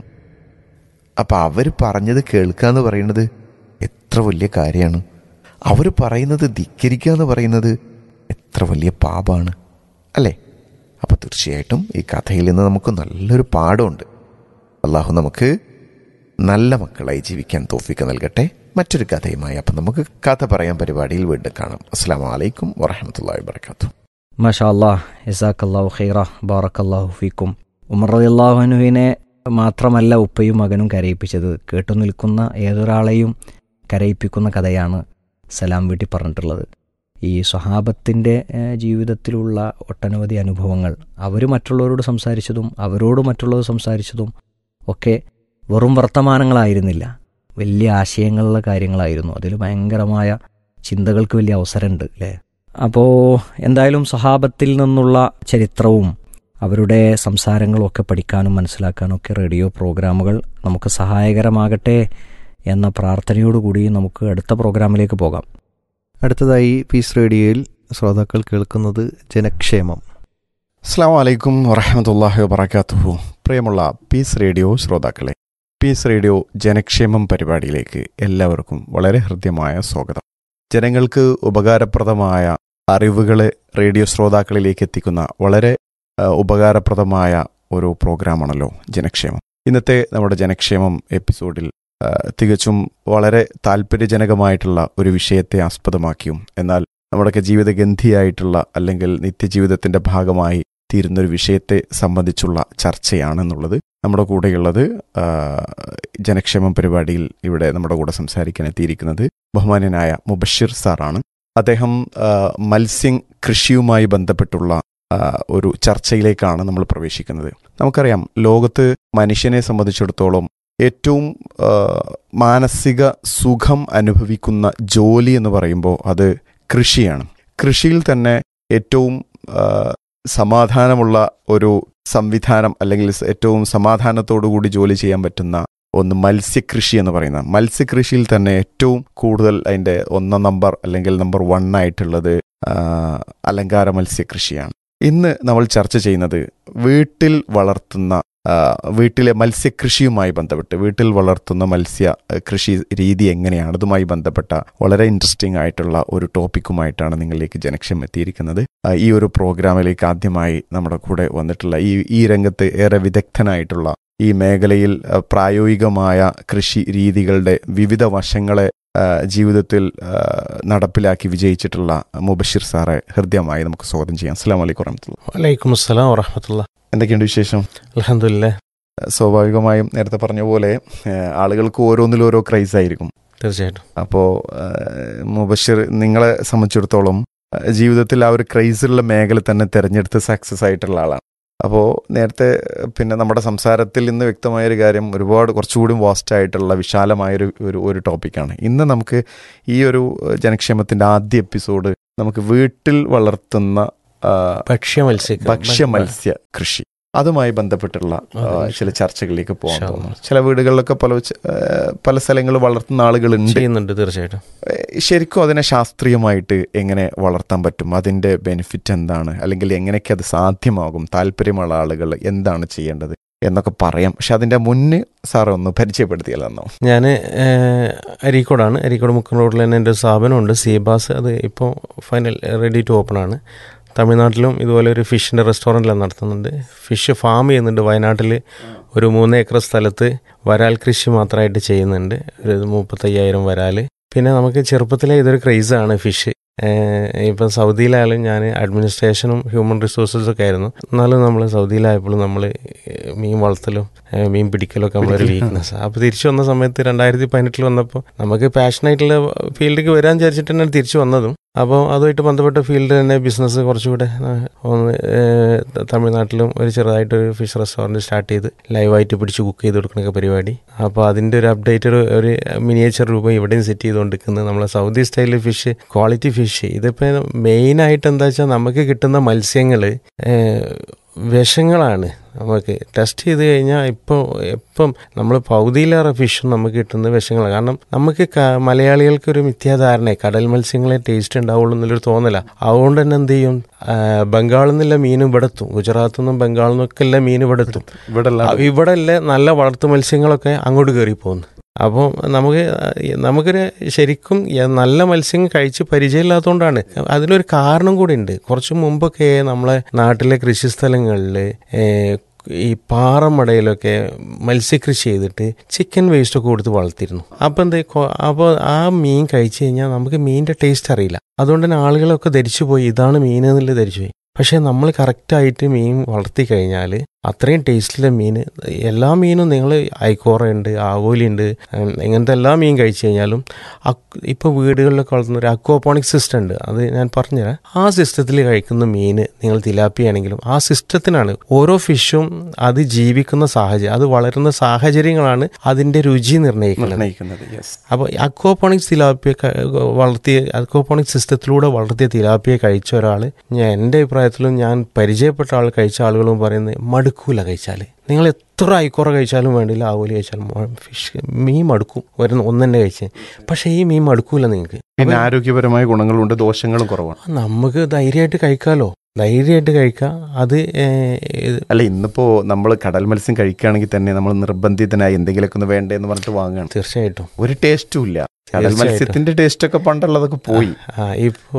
I: അപ്പം അവർ പറഞ്ഞത് കേൾക്കുക എന്ന് പറയുന്നത് എത്ര വലിയ കാര്യമാണ്. അവർ പറയുന്നത് ധിക്കരിക്കുക എന്ന് പറയുന്നത് എത്ര വലിയ പാപമാണ് അല്ലേ? അപ്പോൾ തീർച്ചയായിട്ടും ഈ കഥയിൽ നിന്ന് നമുക്ക് നല്ലൊരു പാഠമുണ്ട്. അള്ളാഹു നമുക്ക് നല്ല മക്കളായി ജീവിക്കാൻ തൗഫീഖ് നൽകട്ടെ. മറ്റൊരു കഥയുമായി അപ്പം നമുക്ക് കഥ പറയാൻ പരിപാടിയിൽ വീണ്ടും കാണാം. അസ്സലാമു അലൈക്കും വറഹ്മത്തുള്ളാഹി വബറകാതുഹു.
B: മാഷാ അല്ലാഹ്, ജസാക്കല്ലാഹു ഖൈറ, ബാറക്കല്ലാഹു ഫീക്കും. ഉമർ റളിയല്ലാഹു അൻഹുവിനെ മാത്രമല്ല ഉപ്പയും മകനും കരയിപ്പിച്ചത്, കേട്ടു നിൽക്കുന്ന ഏതൊരാളെയും കരയിപ്പിക്കുന്ന കഥയാണ് സലാം വീട്ടി പറഞ്ഞിട്ടുള്ളത്. ഈ സ്വഹാബത്തിൻ്റെ ജീവിതത്തിലുള്ള ഒട്ടനവധി അനുഭവങ്ങൾ, അവർ മറ്റുള്ളവരോട് സംസാരിച്ചതും അവരോട് മറ്റുള്ളവർ സംസാരിച്ചതും ഒക്കെ വെറും വർത്തമാനങ്ങളായിരുന്നില്ല, വലിയ ആശയങ്ങളുള്ള കാര്യങ്ങളായിരുന്നു. അതിൽ ഭയങ്കരമായ ചിന്തകൾക്ക് വലിയ അവസരമുണ്ട് അല്ലേ? അപ്പോൾ എന്തായാലും സ്വഹാബത്തിൽ നിന്നുള്ള ചരിത്രവും അവരുടെ സംസാരങ്ങളും ഒക്കെ പഠിക്കാനും മനസ്സിലാക്കാനും ഒക്കെ റേഡിയോ പ്രോഗ്രാമുകൾ നമുക്ക് സഹായകരമാകട്ടെ എന്ന പ്രാർത്ഥനയോടുകൂടി നമുക്ക് അടുത്ത പ്രോഗ്രാമിലേക്ക് പോകാം.
C: അടുത്തതായി പീസ് റേഡിയോയിൽ ശ്രോതാക്കൾ കേൾക്കുന്നത് ജനക്ഷേമം.
J: അസ്സലാമു അലൈക്കും വറഹ്മത്തുള്ളാഹി വബറകാതുഹു. പ്രിയമുള്ള പീസ് റേഡിയോ ശ്രോതാക്കളെ, പീസ് റേഡിയോ ജനക്ഷേമം പരിപാടിയിലേക്ക് എല്ലാവർക്കും വളരെ ഹൃദ്യമായ സ്വാഗതം. ജനങ്ങൾക്ക് ഉപകാരപ്രദമായ അറിവുകളെ റേഡിയോ ശ്രോതാക്കളിലേക്ക് എത്തിക്കുന്ന വളരെ ഉപകാരപ്രദമായ ഒരു പ്രോഗ്രാമാണല്ലോ ജനക്ഷേമം. ഇന്നത്തെ നമ്മുടെ ജനക്ഷേമം എപ്പിസോഡിൽ തികച്ചും വളരെ താല്പര്യജനകമായിട്ടുള്ള ഒരു വിഷയത്തെ ആസ്പദമാക്കിയും എന്നാൽ നമ്മുടെയൊക്കെ ജീവിതഗന്ധിയായിട്ടുള്ള അല്ലെങ്കിൽ നിത്യജീവിതത്തിൻ്റെ ഭാഗമായി തീരുന്നൊരു വിഷയത്തെ സംബന്ധിച്ചുള്ള ചർച്ചയാണെന്നുള്ളത്. നമ്മുടെ കൂടെയുള്ളത് ജനക്ഷേമം പരിപാടിയിൽ ഇവിടെ നമ്മുടെ കൂടെ സംസാരിക്കാൻ എത്തിയിരിക്കുന്നത് ബഹുമാന്യനായ മുബഷിർ സാറാണ്. അദ്ദേഹം മത്സ്യം കൃഷിയുമായി ബന്ധപ്പെട്ടുള്ള ഒരു ചർച്ചയിലേക്കാണ് നമ്മൾ പ്രവേശിക്കുന്നത്. നമുക്കറിയാം, ലോകത്ത് മനുഷ്യനെ സംബന്ധിച്ചിടത്തോളം ഏറ്റവും മാനസിക സുഖം അനുഭവിക്കുന്ന ജോലി എന്ന് പറയുമ്പോൾ അത് കൃഷിയാണ്. കൃഷിയിൽ തന്നെ ഏറ്റവും സമാധാനമുള്ള ഒരു സംവിധാനം അല്ലെങ്കിൽ ഏറ്റവും സമാധാനത്തോടുകൂടി ജോലി ചെയ്യാൻ പറ്റുന്ന ഒന്ന് മത്സ്യകൃഷി എന്ന് പറയുന്നത്. മത്സ്യകൃഷിയിൽ തന്നെ ഏറ്റവും കൂടുതൽ അതിൻ്റെ 1 നമ്പർ അല്ലെങ്കിൽ നമ്പർ 1 ആയിട്ടുള്ളത് അലങ്കാര മത്സ്യകൃഷിയാണ്. ഇന്ന് നമ്മൾ ചർച്ച ചെയ്യുന്നത് വീട്ടിലെ മത്സ്യകൃഷിയുമായി ബന്ധപ്പെട്ട് വീട്ടിൽ വളർത്തുന്ന മത്സ്യ കൃഷി രീതി എങ്ങനെയാണ്, അതുമായി ബന്ധപ്പെട്ട വളരെ ഇൻട്രസ്റ്റിംഗ് ആയിട്ടുള്ള ഒരു ടോപ്പിക്കുമായിട്ടാണ് നിങ്ങളിലേക്ക് ജനക്ഷേമം എത്തിയിരിക്കുന്നത്. ഈ ഒരു പ്രോഗ്രാമിലേക്ക് ആദ്യമായി നമ്മുടെ കൂടെ വന്നിട്ടുള്ള ഈ രംഗത്ത് ഏറെ വിദഗ്ധനായിട്ടുള്ള, ഈ മേഖലയിൽ പ്രായോഗികമായ കൃഷി രീതികളുടെ വിവിധ വശങ്ങളെ ജീവിതത്തിൽ നടപ്പിലാക്കി വിജയിച്ചിട്ടുള്ള മുബഷിർ സാറെ ഹൃദ്യമായി നമുക്ക് സ്വാഗതം ചെയ്യാം. അസ്സലാമു അലൈക്കും വറഹ്മത്തുള്ളാഹി.
K: വലൈക്കും അസ്സലാം വറഹ്മത്തുള്ളാഹി.
J: എന്തൊക്കെയുണ്ട് വിശേഷം?
K: അൽഹംദുലില്ലാ.
J: സ്വാഭാവികമായും നേരത്തെ പറഞ്ഞ പോലെ ആളുകൾക്ക് ഓരോന്നിലും ഓരോ ക്രൈസ് ആയിരിക്കും.
K: തീർച്ചയായിട്ടും.
J: അപ്പോൾ മുബഷിർ, നിങ്ങളെ സംബന്ധിച്ചിടത്തോളം ജീവിതത്തിൽ ആ ഒരു ക്രൈസുള്ള മേഖല തന്നെ തിരഞ്ഞെടുത്ത് സക്സസ് ആയിട്ടുള്ള ആളാണ്. അപ്പോൾ നേരത്തെ പിന്നെ നമ്മുടെ സംസാരത്തിൽ നിന്ന് വ്യക്തമായൊരു കാര്യം, ഒരുപാട് കുറച്ചുകൂടി വാസ്റ്റായിട്ടുള്ള വിശാലമായൊരു ഒരു ടോപ്പിക്കാണ്. ഇന്ന് നമുക്ക് ഈ ഒരു ജനക്ഷേമത്തിൻ്റെ ആദ്യ എപ്പിസോഡ് നമുക്ക് വീട്ടിൽ വളർത്തുന്ന ഭക്ഷ്യ മത്സ്യ കൃഷി, അതുമായി ബന്ധപ്പെട്ടുള്ള ചില ചർച്ചകളിലേക്ക് പോകാൻ തോന്നുന്നു. ചില വീടുകളിലൊക്കെ പല സ്ഥലങ്ങളിൽ വളർത്തുന്ന ആളുകളുണ്ട്.
K: തീർച്ചയായിട്ടും.
J: ശരിക്കും അതിനെ ശാസ്ത്രീയമായിട്ട് എങ്ങനെ വളർത്താൻ പറ്റും, അതിൻ്റെ ബെനിഫിറ്റ് എന്താണ്, അല്ലെങ്കിൽ എങ്ങനെയൊക്കെ അത് സാധ്യമാകും, താല്പര്യമുള്ള ആളുകൾ എന്താണ് ചെയ്യേണ്ടത് എന്നൊക്കെ പറയാം. പക്ഷെ അതിൻ്റെ മുന്നേ സാറ് ഒന്ന് പരിചയപ്പെടുത്തിയല്ലോ.
K: ഞാൻ അരീക്കോട് മുക്കം റോഡിൽ തന്നെ എൻ്റെ ഒരു സ്ഥാപനമുണ്ട്, സീബാസ്. അത് ഇപ്പോൾ ഫൈനൽ റെഡി ടു ഓപ്പൺ ആണ്. തമിഴ്നാട്ടിലും ഇതുപോലെ ഒരു ഫിഷിൻ്റെ റെസ്റ്റോറൻറ്റിലാണ് നടത്തുന്നുണ്ട്. ഫിഷ് ഫാം ചെയ്യുന്നുണ്ട്. വയനാട്ടിൽ ഒരു 3 ഏക്കർ സ്ഥലത്ത് വരാൽ കൃഷി മാത്രമായിട്ട് ചെയ്യുന്നുണ്ട്. ഒരു 35,000 വരാൽ. പിന്നെ നമുക്ക് ചെറുപ്പത്തിലെ ഇതൊരു ക്രൈസാണ് ഫിഷ്. ഇപ്പം സൗദിയിലായാലും ഞാൻ അഡ്മിനിസ്ട്രേഷനും ഹ്യൂമൻ റിസോഴ്സസും ഒക്കെ ആയിരുന്നു. എന്നാലും നമ്മൾ സൗദിയിലായപ്പോഴും നമ്മൾ മീൻ വളർത്തലും മീൻ പിടിക്കലൊക്കെ നമ്മളൊരു വീക്ക്നെസ്. അപ്പോൾ തിരിച്ചു വന്ന സമയത്ത് 2018 വന്നപ്പോൾ നമുക്ക് പാഷനായിട്ടുള്ള ഫീൽഡിലേക്ക് വരാൻ വിചാരിച്ചിട്ട് തന്നെ തിരിച്ചു വന്നതും. അപ്പോൾ അതുമായിട്ട് ബന്ധപ്പെട്ട ഫീൽഡ് തന്നെ ബിസിനസ് കുറച്ചുകൂടെ ഒന്ന് തമിഴ്നാട്ടിലും ഒരു ചെറുതായിട്ടൊരു ഫിഷ് റെസ്റ്റോറൻറ്റ് സ്റ്റാർട്ട് ചെയ്ത് ലൈവായിട്ട് പിടിച്ച് കുക്ക് ചെയ്ത് കൊടുക്കണൊക്കെ പരിപാടി. അപ്പോൾ അതിൻ്റെ ഒരു അപ്ഡേറ്റ് ഒരു മിനിയേച്ചർ രൂപം ഇവിടെയും സെറ്റ് ചെയ്തുകൊണ്ടിരിക്കുന്നത് നമ്മളെ സൗദി സ്റ്റൈലിൽ ഫിഷ്, ക്വാളിറ്റി ഫിഷ്. ഇതിപ്പോൾ മെയിനായിട്ട് എന്താ വെച്ചാൽ നമുക്ക് കിട്ടുന്ന മത്സ്യങ്ങൾ വിഷങ്ങളാണ്. നമുക്ക് ടെസ്റ്റ് ചെയ്ത് കഴിഞ്ഞാൽ ഇപ്പം നമ്മൾ പകുതിയിലേറെ ഫിഷും നമുക്ക് കിട്ടുന്ന വിഷങ്ങളാണ്. കാരണം നമുക്ക് മലയാളികൾക്കൊരു മിഥ്യാധാരണ കടൽ മത്സ്യങ്ങളെ ടേസ്റ്റ് ഉണ്ടാവുള്ളൂ എന്നുള്ളൊരു തോന്നല. അതുകൊണ്ട് തന്നെ എന്ത് ചെയ്യും, ബംഗാളിൽ നിന്നുള്ള മീൻ ഇവിടെ എത്തും, ഗുജറാത്തിൽ നിന്നും ബംഗാളിൽ നിന്നൊക്കെ എല്ലാം മീൻ ഇവിടെ എത്തും. ഇവിടെ അല്ലേ നല്ല വളർത്തു മത്സ്യങ്ങളൊക്കെ അങ്ങോട്ട് കയറി പോകുന്നു. അപ്പോൾ നമുക്കൊരു ശരിക്കും നല്ല മത്സ്യം കഴിച്ച് പരിചയമില്ലാത്തതുകൊണ്ടാണ്. അതിനൊരു കാരണം കൂടി ഉണ്ട്. കുറച്ച് മുമ്പൊക്കെ നമ്മളെ നാട്ടിലെ കൃഷിസ്ഥലങ്ങളിൽ ഈ പാറമടയിലൊക്കെ മത്സ്യകൃഷി ചെയ്തിട്ട് ചിക്കൻ വേസ്റ്റൊക്കെ കൊടുത്ത് വളർത്തിയിരുന്നു. അപ്പോൾ ആ മീൻ കഴിച്ചു കഴിഞ്ഞാൽ നമുക്ക് മീനിൻ്റെ ടേസ്റ്റ് അറിയില്ല. അതുകൊണ്ട് തന്നെ ആളുകളൊക്കെ ധരിച്ചുപോയി ഇതാണ് മീൻ എന്നുള്ളത് ധരിച്ചുപോയി. പക്ഷേ നമ്മൾ കറക്റ്റായിട്ട് മീൻ വളർത്തി കഴിഞ്ഞാൽ അത്രയും ടേസ്റ്റിലെ മീൻ, എല്ലാ മീനും നിങ്ങൾ ഐക്കോറയുണ്ട്, ആവോലിയുണ്ട്, ഇങ്ങനത്തെ എല്ലാ മീൻ കഴിച്ചു കഴിഞ്ഞാലും ഇപ്പോൾ വീടുകളിലൊക്കെ വളർത്തുന്ന ഒരു അക്വാപോണിക് സിസ്റ്റം ഉണ്ട്. അത് ഞാൻ പറഞ്ഞുതരാം. ആ സിസ്റ്റത്തിൽ കഴിക്കുന്ന മീൻ നിങ്ങൾ തിലാപ്പിയാണെങ്കിലും ആ സിസ്റ്റത്തിനാണ്. ഓരോ ഫിഷും അത് ജീവിക്കുന്ന സാഹചര്യം, അത് വളരുന്ന സാഹചര്യങ്ങളാണ് അതിൻ്റെ രുചി നിർണ്ണയിക്കുന്നത്. അപ്പോൾ അക്വാപോണിക്സ് തിലാപ്പിയ അക്വാപോണിക് സിസ്റ്റത്തിലൂടെ വളർത്തിയ തിലാപ്പിയെ കഴിച്ച ഒരാൾ, എൻ്റെ അഭിപ്രായത്തിലും ഞാൻ പരിചയപ്പെട്ട ആൾ കഴിച്ച ആളുകളും പറയുന്നത് മടുക്കൂല കഴിച്ചാൽ. നിങ്ങൾ എത്ര ഐക്കോറ കഴിച്ചാലും വേണ്ടില്ല, ആവോലി കഴിച്ചാലും ഫിഷ് മീൻ മടുക്കും ഒന്നെന്നെ കഴിച്ച്. പക്ഷേ ഈ മീൻ മടുക്കൂല നിങ്ങൾക്ക്.
J: പിന്നെ ആരോഗ്യപരമായ ഗുണങ്ങളുണ്ട്, ദോഷങ്ങളും കുറവാണ്.
K: നമുക്ക് ധൈര്യമായിട്ട് കഴിക്കാമല്ലോ, ധൈര്യമായിട്ട് കഴിക്കാം. അത്
J: അല്ല, ഇന്നിപ്പോൾ നമ്മൾ കടൽ മത്സ്യം കഴിക്കുകയാണെങ്കിൽ തന്നെ നമ്മൾ നിർബന്ധിതനായി എന്തെങ്കിലുമൊക്കെ ഒന്ന് വേണ്ടേന്ന് പറഞ്ഞിട്ട് വാങ്ങുകയാണ്.
K: തീർച്ചയായിട്ടും
J: ഒരു ടേസ്റ്റും ഇല്ല. കടൽ മത്സ്യത്തിന്റെ ടേസ്റ്റൊക്കെ പണ്ടുള്ളതൊക്കെ പോയി.
K: ഇപ്പോൾ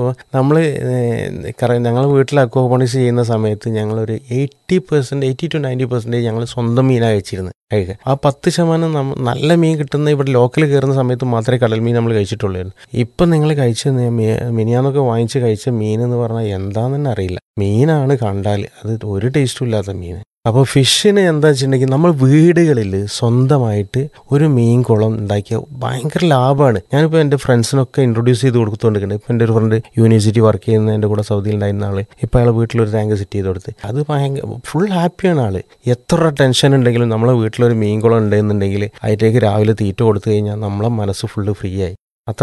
K: ഞങ്ങൾ വീട്ടിൽ അക്വാപോണിക്സ് ചെയ്യുന്ന സമയത്ത് ഞങ്ങളൊരു 80 to 90% ഞങ്ങൾ സ്വന്തം മീനാണ് കഴിച്ചിരുന്നത്. കഴിക്കുക ആ 10% നല്ല മീൻ കിട്ടുന്ന ഇവിടെ ലോക്കൽ കയറുന്ന സമയത്ത് മാത്രമേ കടൽ മീൻ നമ്മൾ കഴിച്ചിട്ടുള്ളായിരുന്നു. ഇപ്പം നിങ്ങൾ കഴിച്ച മിനിയാന്നൊക്കെ വാങ്ങിച്ച് കഴിച്ച മീൻ എന്ന് പറഞ്ഞാൽ എന്താണെന്ന് തന്നെ അറിയില്ല. മീനാണ് കണ്ടാൽ അത് ഒരു ടേസ്റ്റും ഇല്ലാത്ത മീൻ. അപ്പോൾ ഫിഷിന് എന്താ വെച്ചിട്ടുണ്ടെങ്കിൽ നമ്മൾ വീടുകളിൽ സ്വന്തമായിട്ട് ഒരു മീൻ കുളം ഉണ്ടാക്കിയ ഭയങ്കര ലാഭമാണ്. ഞാനിപ്പോൾ എൻ്റെ ഫ്രണ്ട്സിനൊക്കെ ഇൻട്രൊഡ്യൂസ് ചെയ്ത് കൊടുത്തുകൊണ്ടിരിക്കുന്നത്. ഇപ്പോൾ എൻ്റെ ഒരു ഫ്രണ്ട് യൂണിവേഴ്സിറ്റി വർക്ക് ചെയ്യുന്ന എൻ്റെ കൂടെ സൗദിയിൽ ഉണ്ടായിരുന്ന ആൾ ഇപ്പോൾ അയാൾ വീട്ടിലൊരു ടാങ്ക് സെറ്റ് ചെയ്ത് കൊടുത്ത് അത് ഫുൾ ഹാപ്പിയാണ് ആൾ. എത്ര ടെൻഷൻ ഉണ്ടെങ്കിലും നമ്മളെ വീട്ടിലൊരു മീൻ കുളം ഉണ്ടെന്നുണ്ടെങ്കിൽ അതിലേക്ക് രാവിലെ തീറ്റ കൊടുത്തു കഴിഞ്ഞാൽ നമ്മളെ മനസ്സ് ഫുള്ള് ഫ്രീ ആയി. അത്ര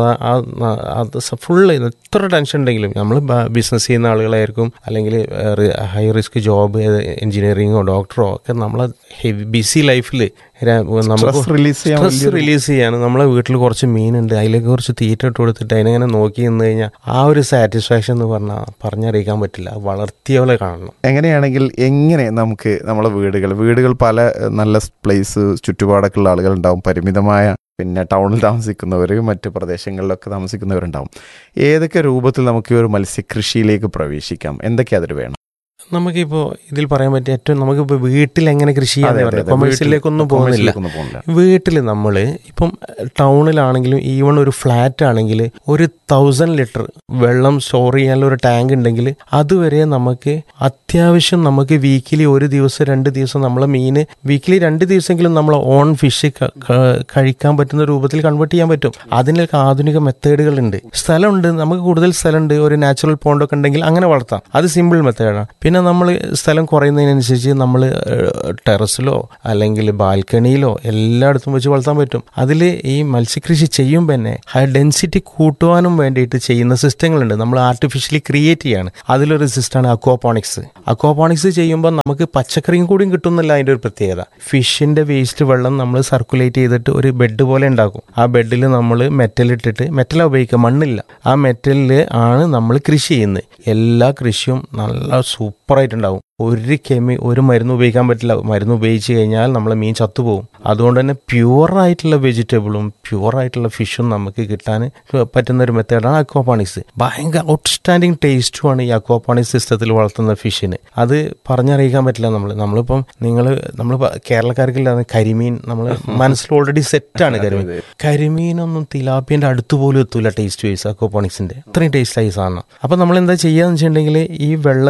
K: അത് ഫുള്ള് എത്ര ടെൻഷൻ ഉണ്ടെങ്കിലും നമ്മൾ ബിസിനസ് ചെയ്യുന്ന ആളുകളായിരിക്കും, അല്ലെങ്കിൽ ഹൈ റിസ്ക് ജോബ് എഞ്ചിനീയറിങ്ങോ ഡോക്ടറോ ഒക്കെ നമ്മളെ ബിസി ലൈഫിൽ നമുക്ക് സ്ട്രെസ് റിലീസ് ചെയ്യാൻ നമ്മളെ വീട്ടിൽ കുറച്ച് മീനുണ്ട്, അതിലേക്ക് കുറച്ച് തീറ്റ ഇട്ട് കൊടുത്തിട്ട് അതിനെങ്ങനെ നോക്കി നിന്ന് കഴിഞ്ഞാൽ ആ ഒരു സാറ്റിസ്ഫാക്ഷൻ എന്ന് പറഞ്ഞറിയിക്കാൻ പറ്റില്ല. വളർത്തിയ പോലെ കാണണം.
J: എങ്ങനെയാണെങ്കിൽ എങ്ങനെ നമുക്ക് നമ്മളെ വീടുകൾ പല നല്ല പ്ലേസ് ചുറ്റുപാടൊക്കെ ഉള്ള ആളുകളുണ്ടാവും, പരിമിതമായ പിന്നെ ടൗണിൽ താമസിക്കുന്നവർ, മറ്റ് പ്രദേശങ്ങളിലൊക്കെ താമസിക്കുന്നവരുണ്ടാവും. ഏതൊക്കെ രൂപത്തിൽ നമുക്ക് ഈ ഒരു മത്സ്യകൃഷിയിലേക്ക് പ്രവേശിക്കാം, എന്തൊക്കെ അതിൽ വേണം?
K: നമുക്കിപ്പോൾ ഇതിൽ പറയാൻ പറ്റിയ ഏറ്റവും നമുക്കിപ്പോൾ വീട്ടിൽ എങ്ങനെ കൃഷി ചെയ്യാന്ന് പറയാം. കൊമേഴ്ഷ്യലിലേക്കൊന്നും പോകുന്നില്ല. വീട്ടിൽ നമ്മൾ ഇപ്പം ടൗണിലാണെങ്കിലും ഈവൺ ഒരു ഫ്ലാറ്റ് ആണെങ്കിൽ 1000 ലിറ്റർ വെള്ളം സ്റ്റോർ ചെയ്യാനുള്ള ഒരു ടാങ്ക് ഉണ്ടെങ്കിൽ അതുവരെ നമുക്ക് അത്യാവശ്യം നമുക്ക് വീക്കിലി 1 ദിവസം 2 ദിവസം നമ്മളെ മീൻ വീക്കിലി 2 ദിവസമെങ്കിലും നമ്മൾ ഓൺ ഫിഷ് കഴിക്കാൻ പറ്റുന്ന രൂപത്തിൽ കൺവേർട്ട് ചെയ്യാൻ പറ്റും. അതിനൊക്കെ ആധുനിക മെത്തേഡുകളുണ്ട്. സ്ഥലമുണ്ട്, നമുക്ക് കൂടുതൽ സ്ഥലമുണ്ട്, ഒരു നാച്ചുറൽ പോണ്ടൊക്കെ ഉണ്ടെങ്കിൽ അങ്ങനെ വളർത്താം. അത് സിമ്പിൾ മെത്തേഡാണ്. പിന്നെ നമ്മൾ സ്ഥലം കുറയുന്നതിനനുസരിച്ച് നമ്മൾ ടെറസിലോ അല്ലെങ്കിൽ ബാൽക്കണിയിലോ എല്ലായിടത്തും വെച്ച് വളർത്താൻ പറ്റും. അതിൽ ഈ മത്സ്യകൃഷി ചെയ്യുമ്പോൾ തന്നെ ഹൈ ഡെൻസിറ്റി കൂട്ടുവാനും വേണ്ടിയിട്ട് ചെയ്യുന്ന സിസ്റ്റങ്ങളുണ്ട്. നമ്മൾ ആർട്ടിഫിഷ്യലി ക്രിയേറ്റ് ചെയ്യാണ്. അതിലൊരു സിസ്റ്റമാണ് അക്വാപോണിക്സ്. അക്വാപോണിക്സ് ചെയ്യുമ്പോൾ നമുക്ക് പച്ചക്കറിയും കൂടിയും കിട്ടുന്നില്ല. അതിൻ്റെ ഒരു പ്രത്യേകത, ഫിഷിൻ്റെ വേസ്റ്റ് വെള്ളം നമ്മൾ സർക്കുലേറ്റ് ചെയ്തിട്ട് ഒരു ബെഡ് പോലെ ഉണ്ടാക്കും. ആ ബെഡിൽ നമ്മൾ മെറ്റലിട്ടിട്ട്, മെറ്റലാണ് ഉപയോഗിക്കുക, മണ്ണില്ല, ആ മെറ്റലിൽ ആണ് നമ്മൾ കൃഷി ചെയ്യുന്നത്. എല്ലാ കൃഷിയും നല്ല സൂപ്പറായിട്ടുണ്ടാവും. ഒരു മരുന്ന് ഉപയോഗിക്കാൻ പറ്റില്ല. മരുന്ന് ഉപയോഗിച്ച് കഴിഞ്ഞാൽ നമ്മളെ മീൻ ചത്തുപോകും. അതുകൊണ്ട് തന്നെ പ്യുവറായിട്ടുള്ള വെജിറ്റബിളും പ്യുവറായിട്ടുള്ള ഫിഷും നമുക്ക് കിട്ടാൻ പറ്റുന്ന ഒരു മെത്തേഡാണ് അക്വാപോണിക്സ്. ഭയങ്കര ഔട്ട്സ്റ്റാൻഡിങ് ടേസ്റ്റുമാണ് ഈ അക്വാപോണിക്സ് സിസ്റ്റത്തിൽ വളർത്തുന്ന ഫിഷിന്. അത് പറഞ്ഞറിയിക്കാൻ പറ്റില്ല. നമ്മളിപ്പം നമ്മൾ കേരളക്കാർക്കില്ലാതെ കരിമീൻ നമ്മൾ മനസ്സിൽ ഓൾറെഡി സെറ്റാണ്. കരിമീനൊന്നും തിലാപ്പിൻ്റെ അടുത്ത് പോലും എത്തൂല ടേസ്റ്റ് വൈസ് അക്വാപോണിക്സിൻ്റെ. അത്രയും ടേസ്റ്റായി സാധനം. അപ്പം നമ്മൾ എന്താ ചെയ്യാന്ന് വെച്ചിട്ടുണ്ടെങ്കിൽ ഈ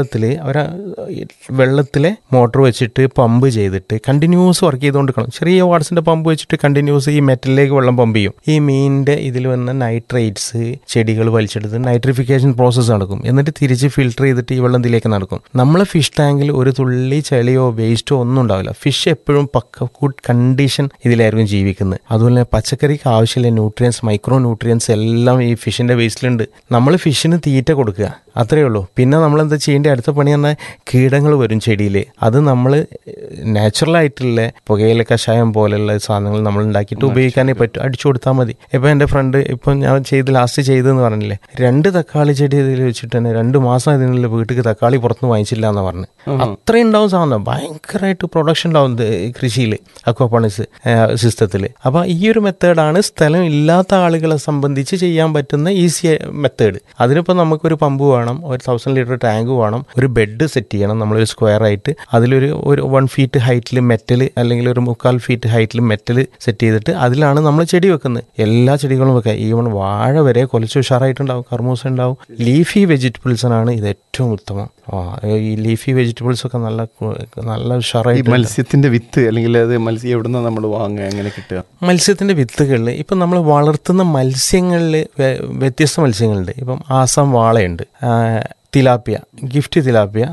K: വെള്ളത്തിലെ മോട്ടർ വെച്ചിട്ട് പമ്പ് ചെയ്തിട്ട് കണ്ടിന്യൂസ് വർക്ക് ചെയ്തുകൊണ്ടിരിക്കണം. ചെറിയ വാട്സിന്റെ പമ്പ് വെച്ചിട്ട് കണ്ടിന്യൂസ് ഈ മെറ്റലിലേക്ക് വെള്ളം പമ്പ് ചെയ്യും. ഈ മീനിന്റെ ഇതിൽ വന്ന നൈട്രേറ്റ്സ് ചെടികൾ വലിച്ചെടുത്ത് നൈട്രിഫിക്കേഷൻ പ്രോസസ്സ് നടക്കും. എന്നിട്ട് തിരിച്ച് ഫിൽട്ടർ ചെയ്തിട്ട് ഈ വെള്ളം ഇതിലേക്ക് നടക്കും. നമ്മളെ ഫിഷ് ടാങ്കിൽ ഒരു തുള്ളി ചെളിയോ വേസ്റ്റോ ഒന്നും ഉണ്ടാവില്ല. ഫിഷ് എപ്പോഴും പക്ക ഗുഡ് കണ്ടീഷൻ ഇതിലായിരിക്കും ജീവിക്കുന്നത്. അതുപോലെ തന്നെ പച്ചക്കറിക്ക് ആവശ്യമില്ല ന്യൂട്രിയൻസ്, മൈക്രോ ന്യൂട്രിയൻസ് എല്ലാം ഈ ഫിഷിന്റെ വേസ്റ്റിലുണ്ട്. നമ്മൾ ഫിഷിന് തീറ്റ കൊടുക്കുക, അത്രയേ ഉള്ളൂ. പിന്നെ നമ്മളെന്താ ചെയ്യേണ്ട അടുത്ത പണി പറഞ്ഞാൽ കീടങ്ങൾ വരും ചെടിയിൽ. അത് നമ്മൾ നാച്ചുറലായിട്ടുള്ള പുകയില കഷായം പോലെയുള്ള സാധനങ്ങൾ നമ്മൾ ഉണ്ടാക്കിയിട്ട് ഉപയോഗിക്കാനേ പറ്റും. അടിച്ചു കൊടുത്താൽ മതി. ഇപ്പം എൻ്റെ ഫ്രണ്ട് ഇപ്പം ഞാൻ ലാസ്റ്റ് ചെയ്തെന്ന് പറഞ്ഞില്ലേ, 2 തക്കാളി ചെടി ഇതിൽ വെച്ചിട്ട് തന്നെ 2 മാസം ഇതിനുള്ള വീട്ടിൽ തക്കാളി പുറത്തുനിന്ന് വാങ്ങിച്ചില്ല എന്ന് പറഞ്ഞ്. അത്രയും ഉണ്ടാവും സാധനം. ഭയങ്കരമായിട്ട് പ്രൊഡക്ഷൻ ഉണ്ടാവും കൃഷിയിൽ അക്വാപോണിക്സ് സിസ്റ്റത്തിൽ. അപ്പോൾ ഈ ഒരു മെത്തേഡാണ് സ്ഥലം ഇല്ലാത്ത ആളുകളെ സംബന്ധിച്ച് ചെയ്യാൻ പറ്റുന്ന ഈസി മെത്തേഡ്. അതിനിപ്പോൾ നമുക്കൊരു പമ്പ് വേണം, ഒരു 1000 ലിറ്റർ ടാങ്ക് വേണം, ഒരു ബെഡ് സെറ്റ് ചെയ്യണം നമ്മളൊരു സ്ക്വയർ ആയിട്ട്. അതിലൊരു 1 ഫീറ്റ് ഹൈറ്റിൽ മെറ്റൽ അല്ലെങ്കിൽ ഒരു 3/4 ഫീറ്റ് ഹൈറ്റിൽ മെറ്റൽ സെറ്റ് ചെയ്തിട്ട് അതിലാണ് നമ്മൾ ചെടി വെക്കുന്നത്. എല്ലാ ചെടികളും വെക്കാം. ഈവൺ വാഴ വരെ കൊലച്ച് ഉഷാറായിട്ടുണ്ടാവും, കർമൂസ ഉണ്ടാവും. ലീഫി വെജിറ്റബിൾസിനാണ് ഇത് ഏറ്റവും ഉത്തമം. ഈ ലീഫി വെജിറ്റബിൾസ് ഒക്കെ നല്ല ഉഷാറായിട്ട്.
J: മത്സ്യത്തിന്റെ വിത്ത് അല്ലെങ്കിൽ അത് മത്സ്യം എവിടുന്ന നമ്മൾ വാങ്ങുക, എങ്ങനെ കിട്ടുക?
K: മത്സ്യത്തിന്റെ വിത്തുകളിൽ ഇപ്പം നമ്മൾ വളർത്തുന്ന മത്സ്യങ്ങളിൽ വ്യത്യസ്ത മത്സ്യങ്ങളുണ്ട്. ഇപ്പം ആസാം വാളയുണ്ട്, തിലാപ്പിയ, ഗിഫ്റ്റ് തിലാപ്പിയ.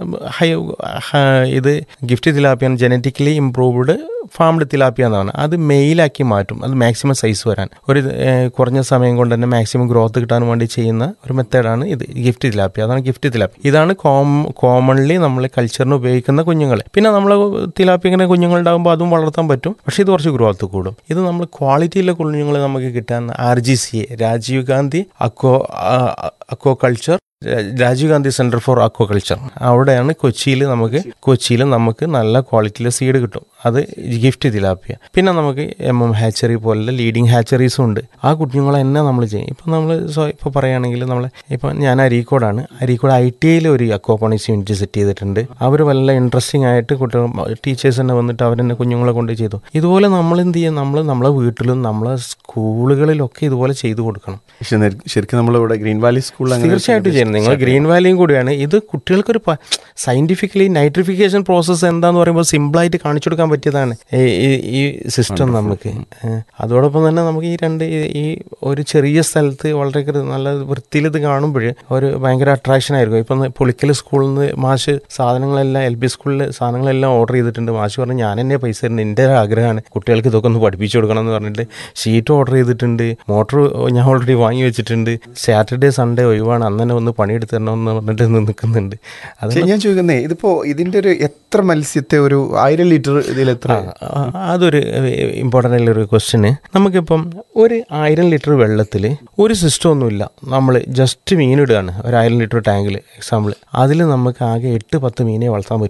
K: ഇത് gift tilapia genetically improved farmed tilapia എന്നാണ്. അത് മെയിലാക്കി മാറ്റും. അത് മാക്സിമം സൈസ് വരാൻ ഒരു കുറഞ്ഞ സമയം കൊണ്ട് തന്നെ മാക്സിമം ഗ്രോത്ത് കിട്ടാൻ വേണ്ടി ചെയ്യുന്ന ഒരു മെത്തേഡാണ് ഇത് ഗിഫ്റ്റ് തിലാപ്പിയ. അതാണ് ഗിഫ്റ്റ് തിലാപ്പിയ. ഇതാണ് കോമൺലി നമ്മൾ കൾച്ചറിന് ഉപയോഗിക്കുന്ന കുഞ്ഞുങ്ങൾ. പിന്നെ നമ്മൾ തിലാപ്പിയ കുഞ്ഞുങ്ങളുണ്ടാകുമ്പോൾ അതും വളർത്താൻ പറ്റും, പക്ഷേ ഇത് കുറച്ച് ഗ്രോത്ത് കൂടും. ഇത് നമ്മൾ ക്വാളിറ്റിയുള്ള കുഞ്ഞുങ്ങൾ നമുക്ക് കിട്ടാൻ RGCA, Rajeev Gandhi aquaculture, Rajeev Gandhi centre for aquaculture, അവിടെയാണ് കൊച്ചിയിൽ നമുക്ക് നല്ല ക്വാളിറ്റിയിലെ സീഡ് കിട്ടും. അത് ഗിഫ്റ്റ് തിലാപ്പിയ. പിന്നെ നമുക്ക് ഹാച്ചറി പോലുള്ള ലീഡിങ് ഹാച്ചറീസും ഉണ്ട്. ആ കുഞ്ഞുങ്ങളെ തന്നെ നമ്മൾ ചെയ്യും. ഇപ്പം നമ്മൾ ഇപ്പോൾ പറയുകയാണെങ്കിൽ ഇപ്പം ഞാൻ അരീക്കോട് ITIയിൽ ഒരു അക്വാപോണിക്സ് യൂണിറ്റ് സെറ്റ് ചെയ്തിട്ടുണ്ട്. അവർ വല്ല ഇൻട്രസ്റ്റിംഗ് ആയിട്ട് ടീച്ചേഴ്സ് തന്നെ വന്നിട്ട് അവരെന്നെ കുഞ്ഞുങ്ങളെ കൊണ്ട് ചെയ്തു. ഇതുപോലെ നമ്മൾ എന്ത് ചെയ്യും, നമ്മളെ വീട്ടിലും നമ്മളെ സ്കൂളുകളിലൊക്കെ ഇതുപോലെ ചെയ്തു കൊടുക്കണം.
J: ശരിക്കും നമ്മളിവിടെ ഗ്രീൻ വാലി സ്കൂളിൽ
K: തീർച്ചയായിട്ടും ചെയ്യുന്നത്. നിങ്ങൾ ഗ്രീൻ വാലിയും കൂടിയാണ്. ഇത് കുട്ടികൾക്കൊരു സയന്റിഫിക്കലി നൈട്രിഫിക്കേഷൻ പ്രോസസ്സ് എന്താന്ന് പറയുമ്പോൾ സിമ്പിളായിട്ട് കാണിച്ചു കൊടുക്കാൻ പറ്റിയതാണ് ഈ സിസ്റ്റം നമുക്ക്. അതോടൊപ്പം തന്നെ നമുക്ക് ഈ ഒരു ചെറിയ സ്ഥലത്ത് വളരെ നല്ല വൃത്തിയിൽ ഇത് കാണുമ്പോൾ ഒരു ഭയങ്കര അട്രാക്ഷൻ ആയിരിക്കും. ഇപ്പം പുളിക്കൽ സ്കൂളിൽ നിന്ന് മാഷ് സാധനങ്ങളെല്ലാം LP സ്കൂളിൽ സാധനങ്ങളെല്ലാം ഓർഡർ ചെയ്തിട്ടുണ്ട്. മാഷ് പറഞ്ഞു ഞാൻ എന്നെ പൈസ തരുന്നത്, എൻ്റെ ഒരു ആഗ്രഹമാണ് കുട്ടികൾക്ക് ഇതൊക്കെ ഒന്ന് പഠിപ്പിച്ചു കൊടുക്കണം എന്ന് പറഞ്ഞിട്ട് ഷീറ്റ് ഓർഡർ ചെയ്തിട്ടുണ്ട്. മോട്ടർ ഞാൻ ഓൾറെഡി വാങ്ങി വെച്ചിട്ടുണ്ട്. സാറ്റർഡേ സൺഡേ ഒഴിവാണ്, അന്ന് തന്നെ ഒന്ന് പണിയെടുത്ത് തരണമെന്ന് പറഞ്ഞിട്ട് നിൽക്കുന്നുണ്ട്. അത്
J: ഞാൻ ചോദിക്കുന്നത്, ഇതിപ്പോ ഇതിന്റെ ഒരു എത്ര മത്സ്യത്തെ ഒരു 1000 ലിറ്റർ ഇതിലെത്ര?
K: അതൊരു ഇമ്പോർട്ടൻ്റ് ആയിട്ടുള്ള ഒരു ക്വസ്റ്റ്യന്. നമുക്കിപ്പം ഒരു 1000 ലിറ്റർ വെള്ളത്തിൽ ഒരു സിസ്റ്റം ഒന്നുമില്ല, നമ്മൾ ജസ്റ്റ് മീനിടുകയാണ് ഒരു 1000 ലിറ്റർ ടാങ്കിൽ. എക്സാമ്പിൾ, അതിൽ നമുക്ക് ആകെ 8-10 മീനെ വളർത്താൻ പറ്റുള്ളൂ.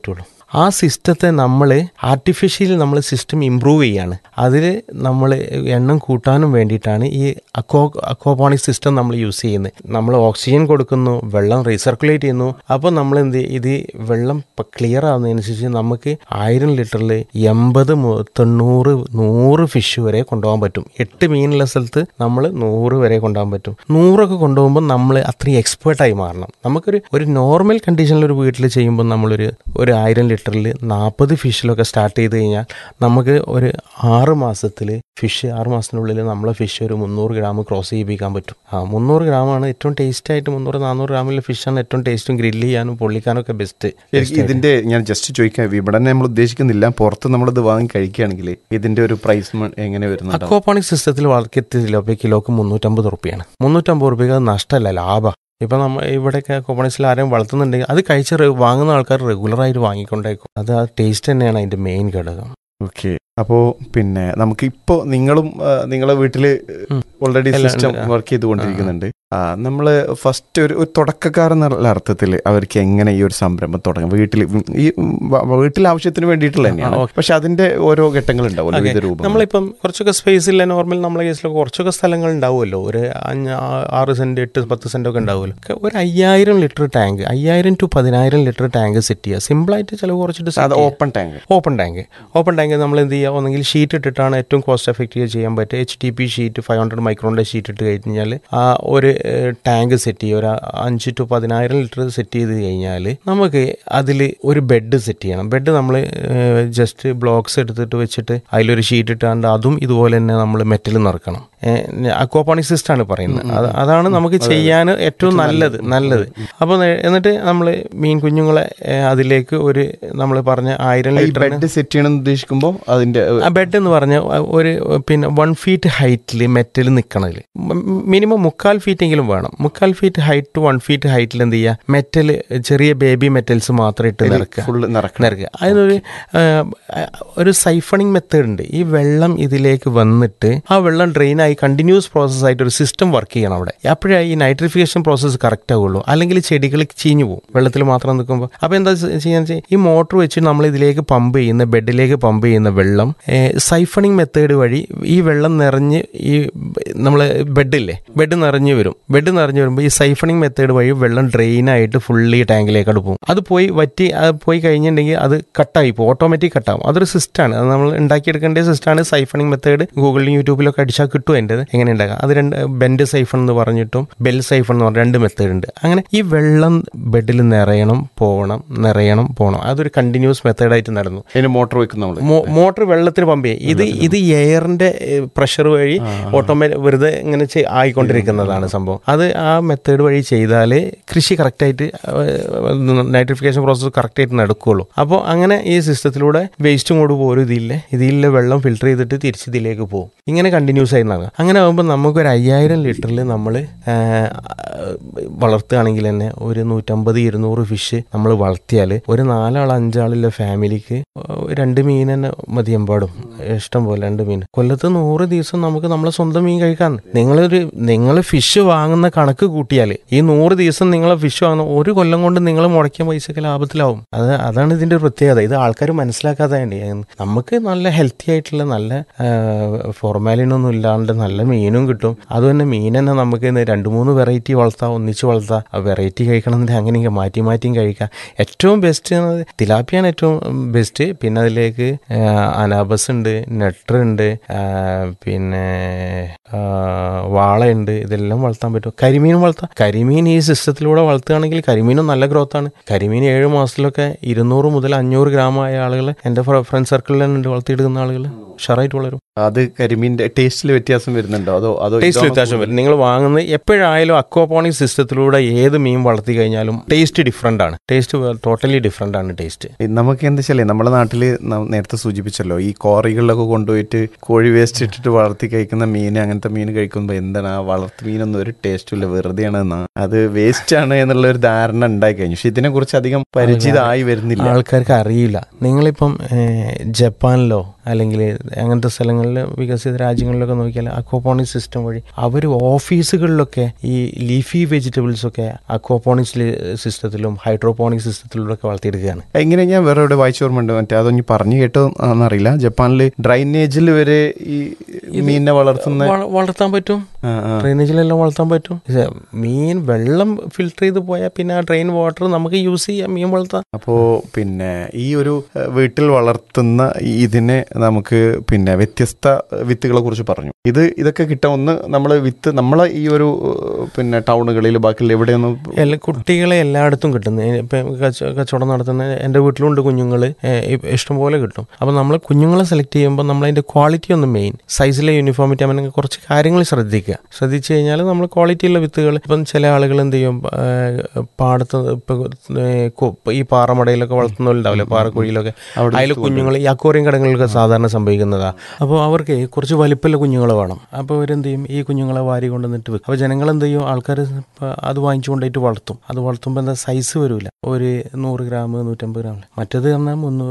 K: ആ സിസ്റ്റത്തെ നമ്മൾ ആർട്ടിഫിഷ്യലി നമ്മൾ സിസ്റ്റം ഇമ്പ്രൂവ് ചെയ്യാണ്. അതിൽ നമ്മൾ എണ്ണം കൂട്ടാനും വേണ്ടിയിട്ടാണ് ഈ അക്വാപോണിക് സിസ്റ്റം നമ്മൾ യൂസ് ചെയ്യുന്നത്. നമ്മൾ ഓക്സിജൻ കൊടുക്കുന്നു, വെള്ളം റീസർക്കുലേറ്റ് ചെയ്യുന്നു. അപ്പോൾ നമ്മൾ എന്ത് ഇത് വെള്ളം ക്ലിയർ ആവുന്നതനുസരിച്ച് നമുക്ക് 1000 ലിറ്ററിൽ 80, 90, 100 ഫിഷ് വരെ കൊണ്ടുപോകാൻ പറ്റും. 8 മീനുള്ള സ്ഥലത്ത് നമ്മൾ 100 വരെ കൊണ്ടുപോകാൻ പറ്റും. 100 കൊണ്ടുപോകുമ്പോൾ നമ്മൾ അത്രയും എക്സ്പേർട്ടായി മാറണം. നമുക്കൊരു നോർമൽ കണ്ടീഷനിൽ ഒരു വീട്ടിൽ ചെയ്യുമ്പോൾ നമ്മളൊരു 1000 ലിറ്ററിൽ 40 ഫിഷിലൊക്കെ സ്റ്റാർട്ട് ചെയ്ത് കഴിഞ്ഞാൽ നമുക്ക് ഒരു 6 മാസത്തിൽ 6 മാസത്തിനുള്ളിൽ നമ്മളെ ഫിഷ് ഒരു 300 ഗ്രാം ക്രോസ് ചെയ്യിപ്പിക്കാൻ പറ്റും. 300 ഗ്രാമാണ് ഏറ്റവും ടേസ്റ്റ് ആയിട്ട്. 300-400 ഗ്രാമിലെ ഫിഷാണ് ഏറ്റവും ടേസ്റ്റും ഗ്രില്ല് ചെയ്യാനും പൊള്ളിക്കാനും ഒക്കെ ബെസ്റ്റ്.
J: ഇതിന്റെ ഞാൻ ജസ്റ്റ് ചോദിക്കാം, വിപണനം നമ്മൾ ഉദ്ദേശിക്കുന്നില്ല, പുറത്ത് നമ്മളിത് വാങ്ങി കഴിക്കുകയാണെങ്കിൽ ഇതിന്റെ ഒരു പ്രൈസ് എങ്ങനെ വരുന്നത്?
K: അക്വാപോണിക് സിസ്റ്റത്തിൽ വളർത്തിയ കിലോക്ക് 350 റുപ്യാണ്. 350 റുപ്യക്ക് അത് നഷ്ടമല്ല, ലാഭം. ഇപ്പം നമ്മൾ ഇവിടെയൊക്കെ അക്വാപോണിക്സിൽ ആരെയും വളർത്തുന്നുണ്ടെങ്കിൽ അത് കഴിച്ച് വാങ്ങുന്ന ആൾക്കാർ റെഗുലറായിട്ട് വാങ്ങിക്കൊണ്ടേക്കും. അത് ആ ടേസ്റ്റ് തന്നെയാണ് അതിന്റെ മെയിൻ ഘടകം.
J: ഓക്കെ. അപ്പോൾ പിന്നെ നമുക്ക് ഇപ്പോൾ നിങ്ങളെ വീട്ടിൽ ഓൾറെഡി സിസ്റ്റം വർക്ക് ചെയ്തുകൊണ്ടിരിക്കുന്നുണ്ട്. നമ്മൾ ഫസ്റ്റ് ഒരു തുടക്കക്കാരെന്നുള്ള അർത്ഥത്തിൽ അവർക്ക് എങ്ങനെ ഈ ഒരു സംരംഭം തുടങ്ങാം? വീട്ടിൽ ആവശ്യത്തിന് വേണ്ടിയിട്ടുള്ള തന്നെയാണ്, പക്ഷെ അതിന്റെ ഓരോ ഘട്ടങ്ങൾ ഉണ്ടാവുമല്ലോ, വിവിധ രൂപം.
K: നമ്മളിപ്പം കുറച്ചൊക്കെ സ്പേസ് ഇല്ല, നോർമൽ നമ്മളെ കേസിലൊക്കെ കുറച്ചൊക്കെ സ്ഥലങ്ങൾ ഉണ്ടാവുമല്ലോ. ഒരു 6 സെന്റ് 8-10 സെന്റ് ഒക്കെ ഉണ്ടാവുമല്ലോ. ഒരു 5000 litre tank, 5000 to 10000 litre tank set ചെയ്യുക. സിമ്പിളായിട്ട് ചിലവ് കുറച്ചിട്ട് ഓപ്പൺ ടാങ്ക് നമ്മൾ എന്ത് ചെയ്യുക, ഒന്നെങ്കിൽ ഷീറ്റ് ഇട്ടിട്ടാണ് ഏറ്റവും കോസ്റ്റ് എഫക്റ്റീവ് ചെയ്യാൻ പറ്റുക. HDP ഷീറ്റ് 500 മൈക്രോണിന്റെ ഷീറ്റ് ഇട്ട് കഴിഞ്ഞാൽ ആ ഒരു ടാങ്ക് സെറ്റ് ചെയ്യുക. ഒരു 5 to 10000 ലിറ്റർ സെറ്റ് ചെയ്ത് കഴിഞ്ഞാൽ നമുക്ക് അതിൽ ഒരു ബെഡ് സെറ്റ് ചെയ്യണം. ബെഡ് നമ്മൾ ജസ്റ്റ് ബ്ലോക്സ് എടുത്തിട്ട് വെച്ചിട്ട് അതിലൊരു ഷീറ്റ് ഇട്ടാണ്ട് അതും ഇതുപോലെ തന്നെ നമ്മൾ മെറ്റൽ നിറക്കണം. അക്വാപോണിക് സിസ്റ്റമാണ് പറയുന്നത്. അതാണ് നമുക്ക് ചെയ്യാൻ ഏറ്റവും നല്ലത്. അപ്പോൾ എന്നിട്ട് നമ്മൾ മീൻ കുഞ്ഞുങ്ങളെ അതിലേക്ക് ഒരു നമ്മൾ പറഞ്ഞ 1000 ലിറ്റർ
J: ബെഡ് സെറ്റ് ചെയ്യണം ഉദ്ദേശിക്കുമ്പോൾ അതിന്റെ
K: ബെഡ് എന്ന് പറഞ്ഞ ഒരു 1 ഫീറ്റ് ഹൈറ്റിൽ മെറ്റൽ നിൽക്കണതിൽ മിനിമം 3/4 ഫീറ്റെങ്കിലും വേണം. 3/4 ഫീറ്റ് ഹൈറ്റ് to 1 ഫീറ്റ് ഹൈറ്റിൽ എന്ത് ചെയ്യുക, മെറ്റൽ ചെറിയ ബേബി മെറ്റൽസ് മാത്രം ഇട്ട് നിറക്കുക. അതിനൊരു സൈഫണിങ് മെത്തേഡ് ഉണ്ട്. ഈ വെള്ളം ഇതിലേക്ക് വന്നിട്ട് ആ വെള്ളം ഡ്രെയിൻ ആയി കണ്ടിന്യൂസ് പ്രോസസ് ആയിട്ട് ഒരു സിസ്റ്റം വർക്ക് ചെയ്യണം അവിടെ. അപ്പോഴേ ഈ നൈട്രിഫിക്കേഷൻ പ്രോസസ്സ് കറക്റ്റ് ആവുള്ളൂ. അല്ലെങ്കിൽ ചെടികൾ ചീഞ്ഞു പോകും വെള്ളത്തിൽ മാത്രം നിൽക്കുമ്പോൾ. അപ്പോൾ എന്താ ചെയ്യാന്ന് വെച്ചാൽ ഈ മോട്ടർ വെച്ച് നമ്മൾ ഇതിലേക്ക് പമ്പ് ചെയ്യുന്ന ബെഡിലേക്ക് പമ്പ് ചെയ്യുന്ന വെള്ളം സൈഫണിങ് മെത്തേഡ് വഴി ഈ വെള്ളം നിറഞ്ഞ് ഈ നമ്മൾ ബെഡ് നിറഞ്ഞു വരുമ്പോൾ ഈ സൈഫണിങ് മെത്തേഡ് വഴി വെള്ളം ഡ്രെയിൻ ആയിട്ട് ഫുള്ളി ടാങ്കിലേക്ക് പോകും. അത് പോയി കഴിഞ്ഞിട്ടുണ്ടെങ്കിൽ അത് കട്ടായി പോകും, ഓട്ടോമാറ്റിക് കട്ടാകും. അതൊരു സിസ്റ്റമാണ്, അത് നമ്മൾ ഉണ്ടാക്കിയെടുക്കേണ്ട സിസ്റ്റമാണ് സൈഫണിങ് മെത്തേഡ്. ഗൂഗിളിലും യൂട്യൂബിലൊക്കെ അടിച്ചാൽ കിട്ടും അതിൻ്റെ എങ്ങനെ ഉണ്ടാക്കാം. അത് ബെൻഡ് സൈഫൺ എന്ന് പറഞ്ഞിട്ടും ബെൽ സൈഫൺ എന്ന് പറഞ്ഞ 2 മെത്തേഡ് ഉണ്ട്. അങ്ങനെ ഈ വെള്ളം ബെഡിൽ നിറയണം പോകണം. അതൊരു കണ്ടിന്യൂസ് മെത്തേഡായിട്ട് നടന്നു.
J: മോട്ടോർ വെക്കുന്ന
K: മോട്ടർ വെള്ളത്തിന് പമ്പ് ചെയ്യും. ഇത് എയറിന്റെ പ്രഷർ വഴി ഓട്ടോമാറ്റിക് വെറുതെ ഇങ്ങനെ ആയിക്കൊണ്ടിരിക്കുന്നതാണ് സംഭവം. അത് ആ മെത്തേഡ് വഴി ചെയ്താൽ കൃഷി കറക്റ്റായിട്ട് നൈട്രിഫിക്കേഷൻ പ്രോസസ്സ് കറക്റ്റായിട്ട് നടക്കുകയുള്ളൂ. അപ്പോൾ അങ്ങനെ ഈ സിസ്റ്റത്തിലൂടെ വേസ്റ്റും കൂടെ പോരും. ഇതിലെ വെള്ളം ഫിൽറ്റർ ചെയ്തിട്ട് തിരിച്ച് ഇതിലേക്ക് പോകും. ഇങ്ങനെ കണ്ടിന്യൂസ് ആയി നടക്കും. അങ്ങനെ ആകുമ്പോൾ നമുക്കൊരു 5000 ലിറ്ററിൽ നമ്മൾ വളർത്തുകയാണെങ്കിൽ തന്നെ ഒരു 150-200 ഫിഷ് നമ്മൾ വളർത്തിയാൽ ഒരു 4-5 ആളുള്ള ഫാമിലിക്ക് 2 മീൻ തന്നെ മതിയമ്പാടും. ഇഷ്ടം പോലെ 2 മീൻ. കൊല്ലത്ത് 100 ദിവസം നമുക്ക് നമ്മളെ സ്വന്തം മീൻ കഴിക്കാൻ. നിങ്ങൾ ഫിഷ് വാങ്ങുന്ന കണക്ക് കൂട്ടിയാൽ ഈ 100 ദിവസം നിങ്ങളെ ഫിഷ് വാങ്ങുന്ന ഒരു കൊല്ലം കൊണ്ട് നിങ്ങൾ മുടക്കിയ പൈസക്ക് ലാഭത്തിലാവും. അതാണ് ഇതിന്റെ പ്രത്യേകത. ഇത് ആൾക്കാർ മനസ്സിലാക്കാതെ നമുക്ക് നല്ല ഹെൽത്തി ആയിട്ടുള്ള നല്ല ഫോർമാലിനൊന്നും ഇല്ലാണ്ട് നല്ല മീനും കിട്ടും. അതുതന്നെ മീൻ തന്നെ നമുക്ക് 2-3 വെറൈറ്റി വളർത്താം, ഒന്നിച്ച് വളർത്താം. ആ വെറൈറ്റി കഴിക്കണമെന്നുണ്ടെങ്കിൽ അങ്ങനെയൊക്കെ മാറ്റിയും കഴിക്കാം. ഏറ്റവും ബെസ്റ്റ് തിലാപ്പിയാണ് ഏറ്റവും ബെസ്റ്റ്. പിന്നെ അതിലേക്ക് അനാബസ് ഉണ്ട്, നെട്ടർ ഉണ്ട്, പിന്നെ വാളയുണ്ട്. ഇതെല്ലാം വളർത്താൻ പറ്റും. കരിമീനും വളർത്താം. കരിമീൻ ഈ സിസ്റ്റത്തിലൂടെ വളർത്തുകയാണെങ്കിൽ കരിമീനും നല്ല ഗ്രോത്താണ്. കരിമീൻ 7 മാസത്തിലൊക്കെ 200 മുതൽ 500 ഗ്രാമായ ആളുകൾ എൻ്റെ ഫ്രണ്ട് സർക്കിളിൽ തന്നെ ഉണ്ട്, വളർത്തിയെടുക്കുന്ന ആളുകൾ ഉഷാറായിട്ട് വളരും.
J: അത് കരിമീൻ്റെ ടേസ്റ്റിൽ വ്യത്യാസം വരുന്നുണ്ടോ? അതോ
K: ടേസ്റ്റിൽ വ്യത്യാസം വരും. നിങ്ങൾ വാങ്ങുന്നത് എപ്പോഴായാലും അക്വാപോണിക് സിസ്റ്റത്തിലൂടെ ഏത് മീൻ വളർത്തി കഴിഞ്ഞാലും ടേസ്റ്റ് ഡിഫറെൻ്റ് ആണ്. ടേസ്റ്റ് ടോട്ടലി ഡിഫറെൻ്റ് ആണ് ടേസ്റ്റ്.
J: നമുക്ക് എന്താ വെച്ചാൽ നമ്മുടെ നാട്ടിൽ നേരത്തെ സൂചിപ്പിച്ചല്ലോ, ഈ കോറികളിലൊക്കെ കൊണ്ടുപോയിട്ട് കോഴി വേസ്റ്റ് ഇട്ടിട്ട് വളർത്തി കഴിക്കുന്ന മീൻ, അങ്ങനത്തെ മീൻ കഴിക്കുമ്പോൾ എന്താണ് ആ വളർത്തു മീനൊന്നും ഒരു ടേസ്റ്റും ഇല്ല, വെറുതെയാണ്, അത് വേസ്റ്റ് ആണ് എന്നുള്ള ഒരു ധാരണ ഉണ്ടായി കഴിഞ്ഞു. പക്ഷെ ഇതിനെ കുറിച്ച് അധികം പരിചിതമായി വരുന്നില്ല,
K: ആൾക്കാർക്ക് അറിയില്ല. നിങ്ങളിപ്പം ജപ്പാനിലോ അല്ലെങ്കിൽ അങ്ങനത്തെ സ്ഥലങ്ങളിൽ വികസിത രാജ്യങ്ങളിലൊക്കെ നോക്കിയാൽ അക്വാപോണിക് സിസ്റ്റം വഴി അവർ ഓഫീസുകളിലൊക്കെ ഈ ലീഫി വെജിറ്റബിൾസ് ഒക്കെ അക്വാപോണിക് സിസ്റ്റത്തിലും ഹൈഡ്രോപോണിക് സിസ്റ്റത്തിലും ഒക്കെ വളർത്തിയെടുക്കുകയാണ്.
J: ഇങ്ങനെ ഞാൻ വേറെ ഇവിടെ വായിച്ചോർമ്മയുണ്ട്, മറ്റേ അതൊന്ന് പറഞ്ഞു കേട്ടോ എന്നറിയില്ല, ജപ്പാനിൽ ഡ്രൈനേജിൽ വരെ ഈ മീനിനെ
K: വളർത്താൻ പറ്റും, ഡ്രൈനേജിലെല്ലാം വളർത്താൻ പറ്റും. മീൻ വെള്ളം ഫിൽട്ടർ ചെയ്ത് പോയാൽ പിന്നെ ആ ഡ്രെയിൻ വാട്ടർ നമുക്ക് യൂസ് ചെയ്യാം, മീൻ വളർത്താം.
J: അപ്പോൾ പിന്നെ ഈ ഒരു വീട്ടിൽ വളർത്തുന്ന ഇതിനെ നമുക്ക് പിന്നെ വ്യത്യസ്ത വിത്തുകളെ കുറിച്ച് പറഞ്ഞു. ഇതൊക്കെ കിട്ടാൻ ഒന്ന് നമ്മൾ വിത്ത് നമ്മളെ ഈ ഒരു പിന്നെ ടൗണുകളിൽ ബാക്കിയുള്ള എവിടെയൊന്നും
K: കുട്ടികളെ എല്ലായിടത്തും കിട്ടുന്നു. ഇപ്പം കച്ചവടം നടത്തുന്ന എൻ്റെ വീട്ടിലുണ്ട് കുഞ്ഞുങ്ങൾ, ഇഷ്ടംപോലെ കിട്ടും. അപ്പോൾ നമ്മൾ കുഞ്ഞുങ്ങളെ സെലക്ട് ചെയ്യുമ്പോൾ നമ്മളതിൻ്റെ ക്വാളിറ്റി ഒന്ന് മെയിൻ, സൈസിലെ യൂണിഫോമിറ്റി അങ്ങനെ കുറച്ച് കാര്യങ്ങൾ ശ്രദ്ധിച്ചു കഴിഞ്ഞാൽ നമ്മൾ ക്വാളിറ്റിയുള്ള വിത്തുകൾ. ഇപ്പം ചില ആളുകൾ എന്ത് ചെയ്യും, പാടത്ത് ഇപ്പം ഈ പാറമടയിലൊക്കെ വളർത്തുന്നവരുണ്ടാവില്ലേ, പാറക്കുഴിയിലൊക്കെ, അതിൽ കുഞ്ഞുങ്ങൾ ഈ അക്വേറിയം കടകളിലൊക്കെ സാധാരണ സംഭവിക്കുന്നതാണ്. അപ്പോൾ അവർക്ക് കുറച്ച് വലിപ്പമുള്ള കുഞ്ഞുങ്ങൾ വേണം. അപ്പോൾ അവരെന്ത് ചെയ്യും, ഈ കുഞ്ഞുങ്ങളെ വാരി കൊണ്ടുവന്നിട്ട് വെക്കും. അപ്പോൾ ജനങ്ങൾ എന്ത് ചെയ്യും, ആൾക്കാർ അത് വാങ്ങിച്ചു കൊണ്ടുപോയിട്ട് വളർത്തും. അത് വളർത്തുമ്പോൾ എന്താ സൈസ് വരില്ല, ഒരു 100 ഗ്രാം 150 ഗ്രാം. മറ്റേത് പറഞ്ഞാൽ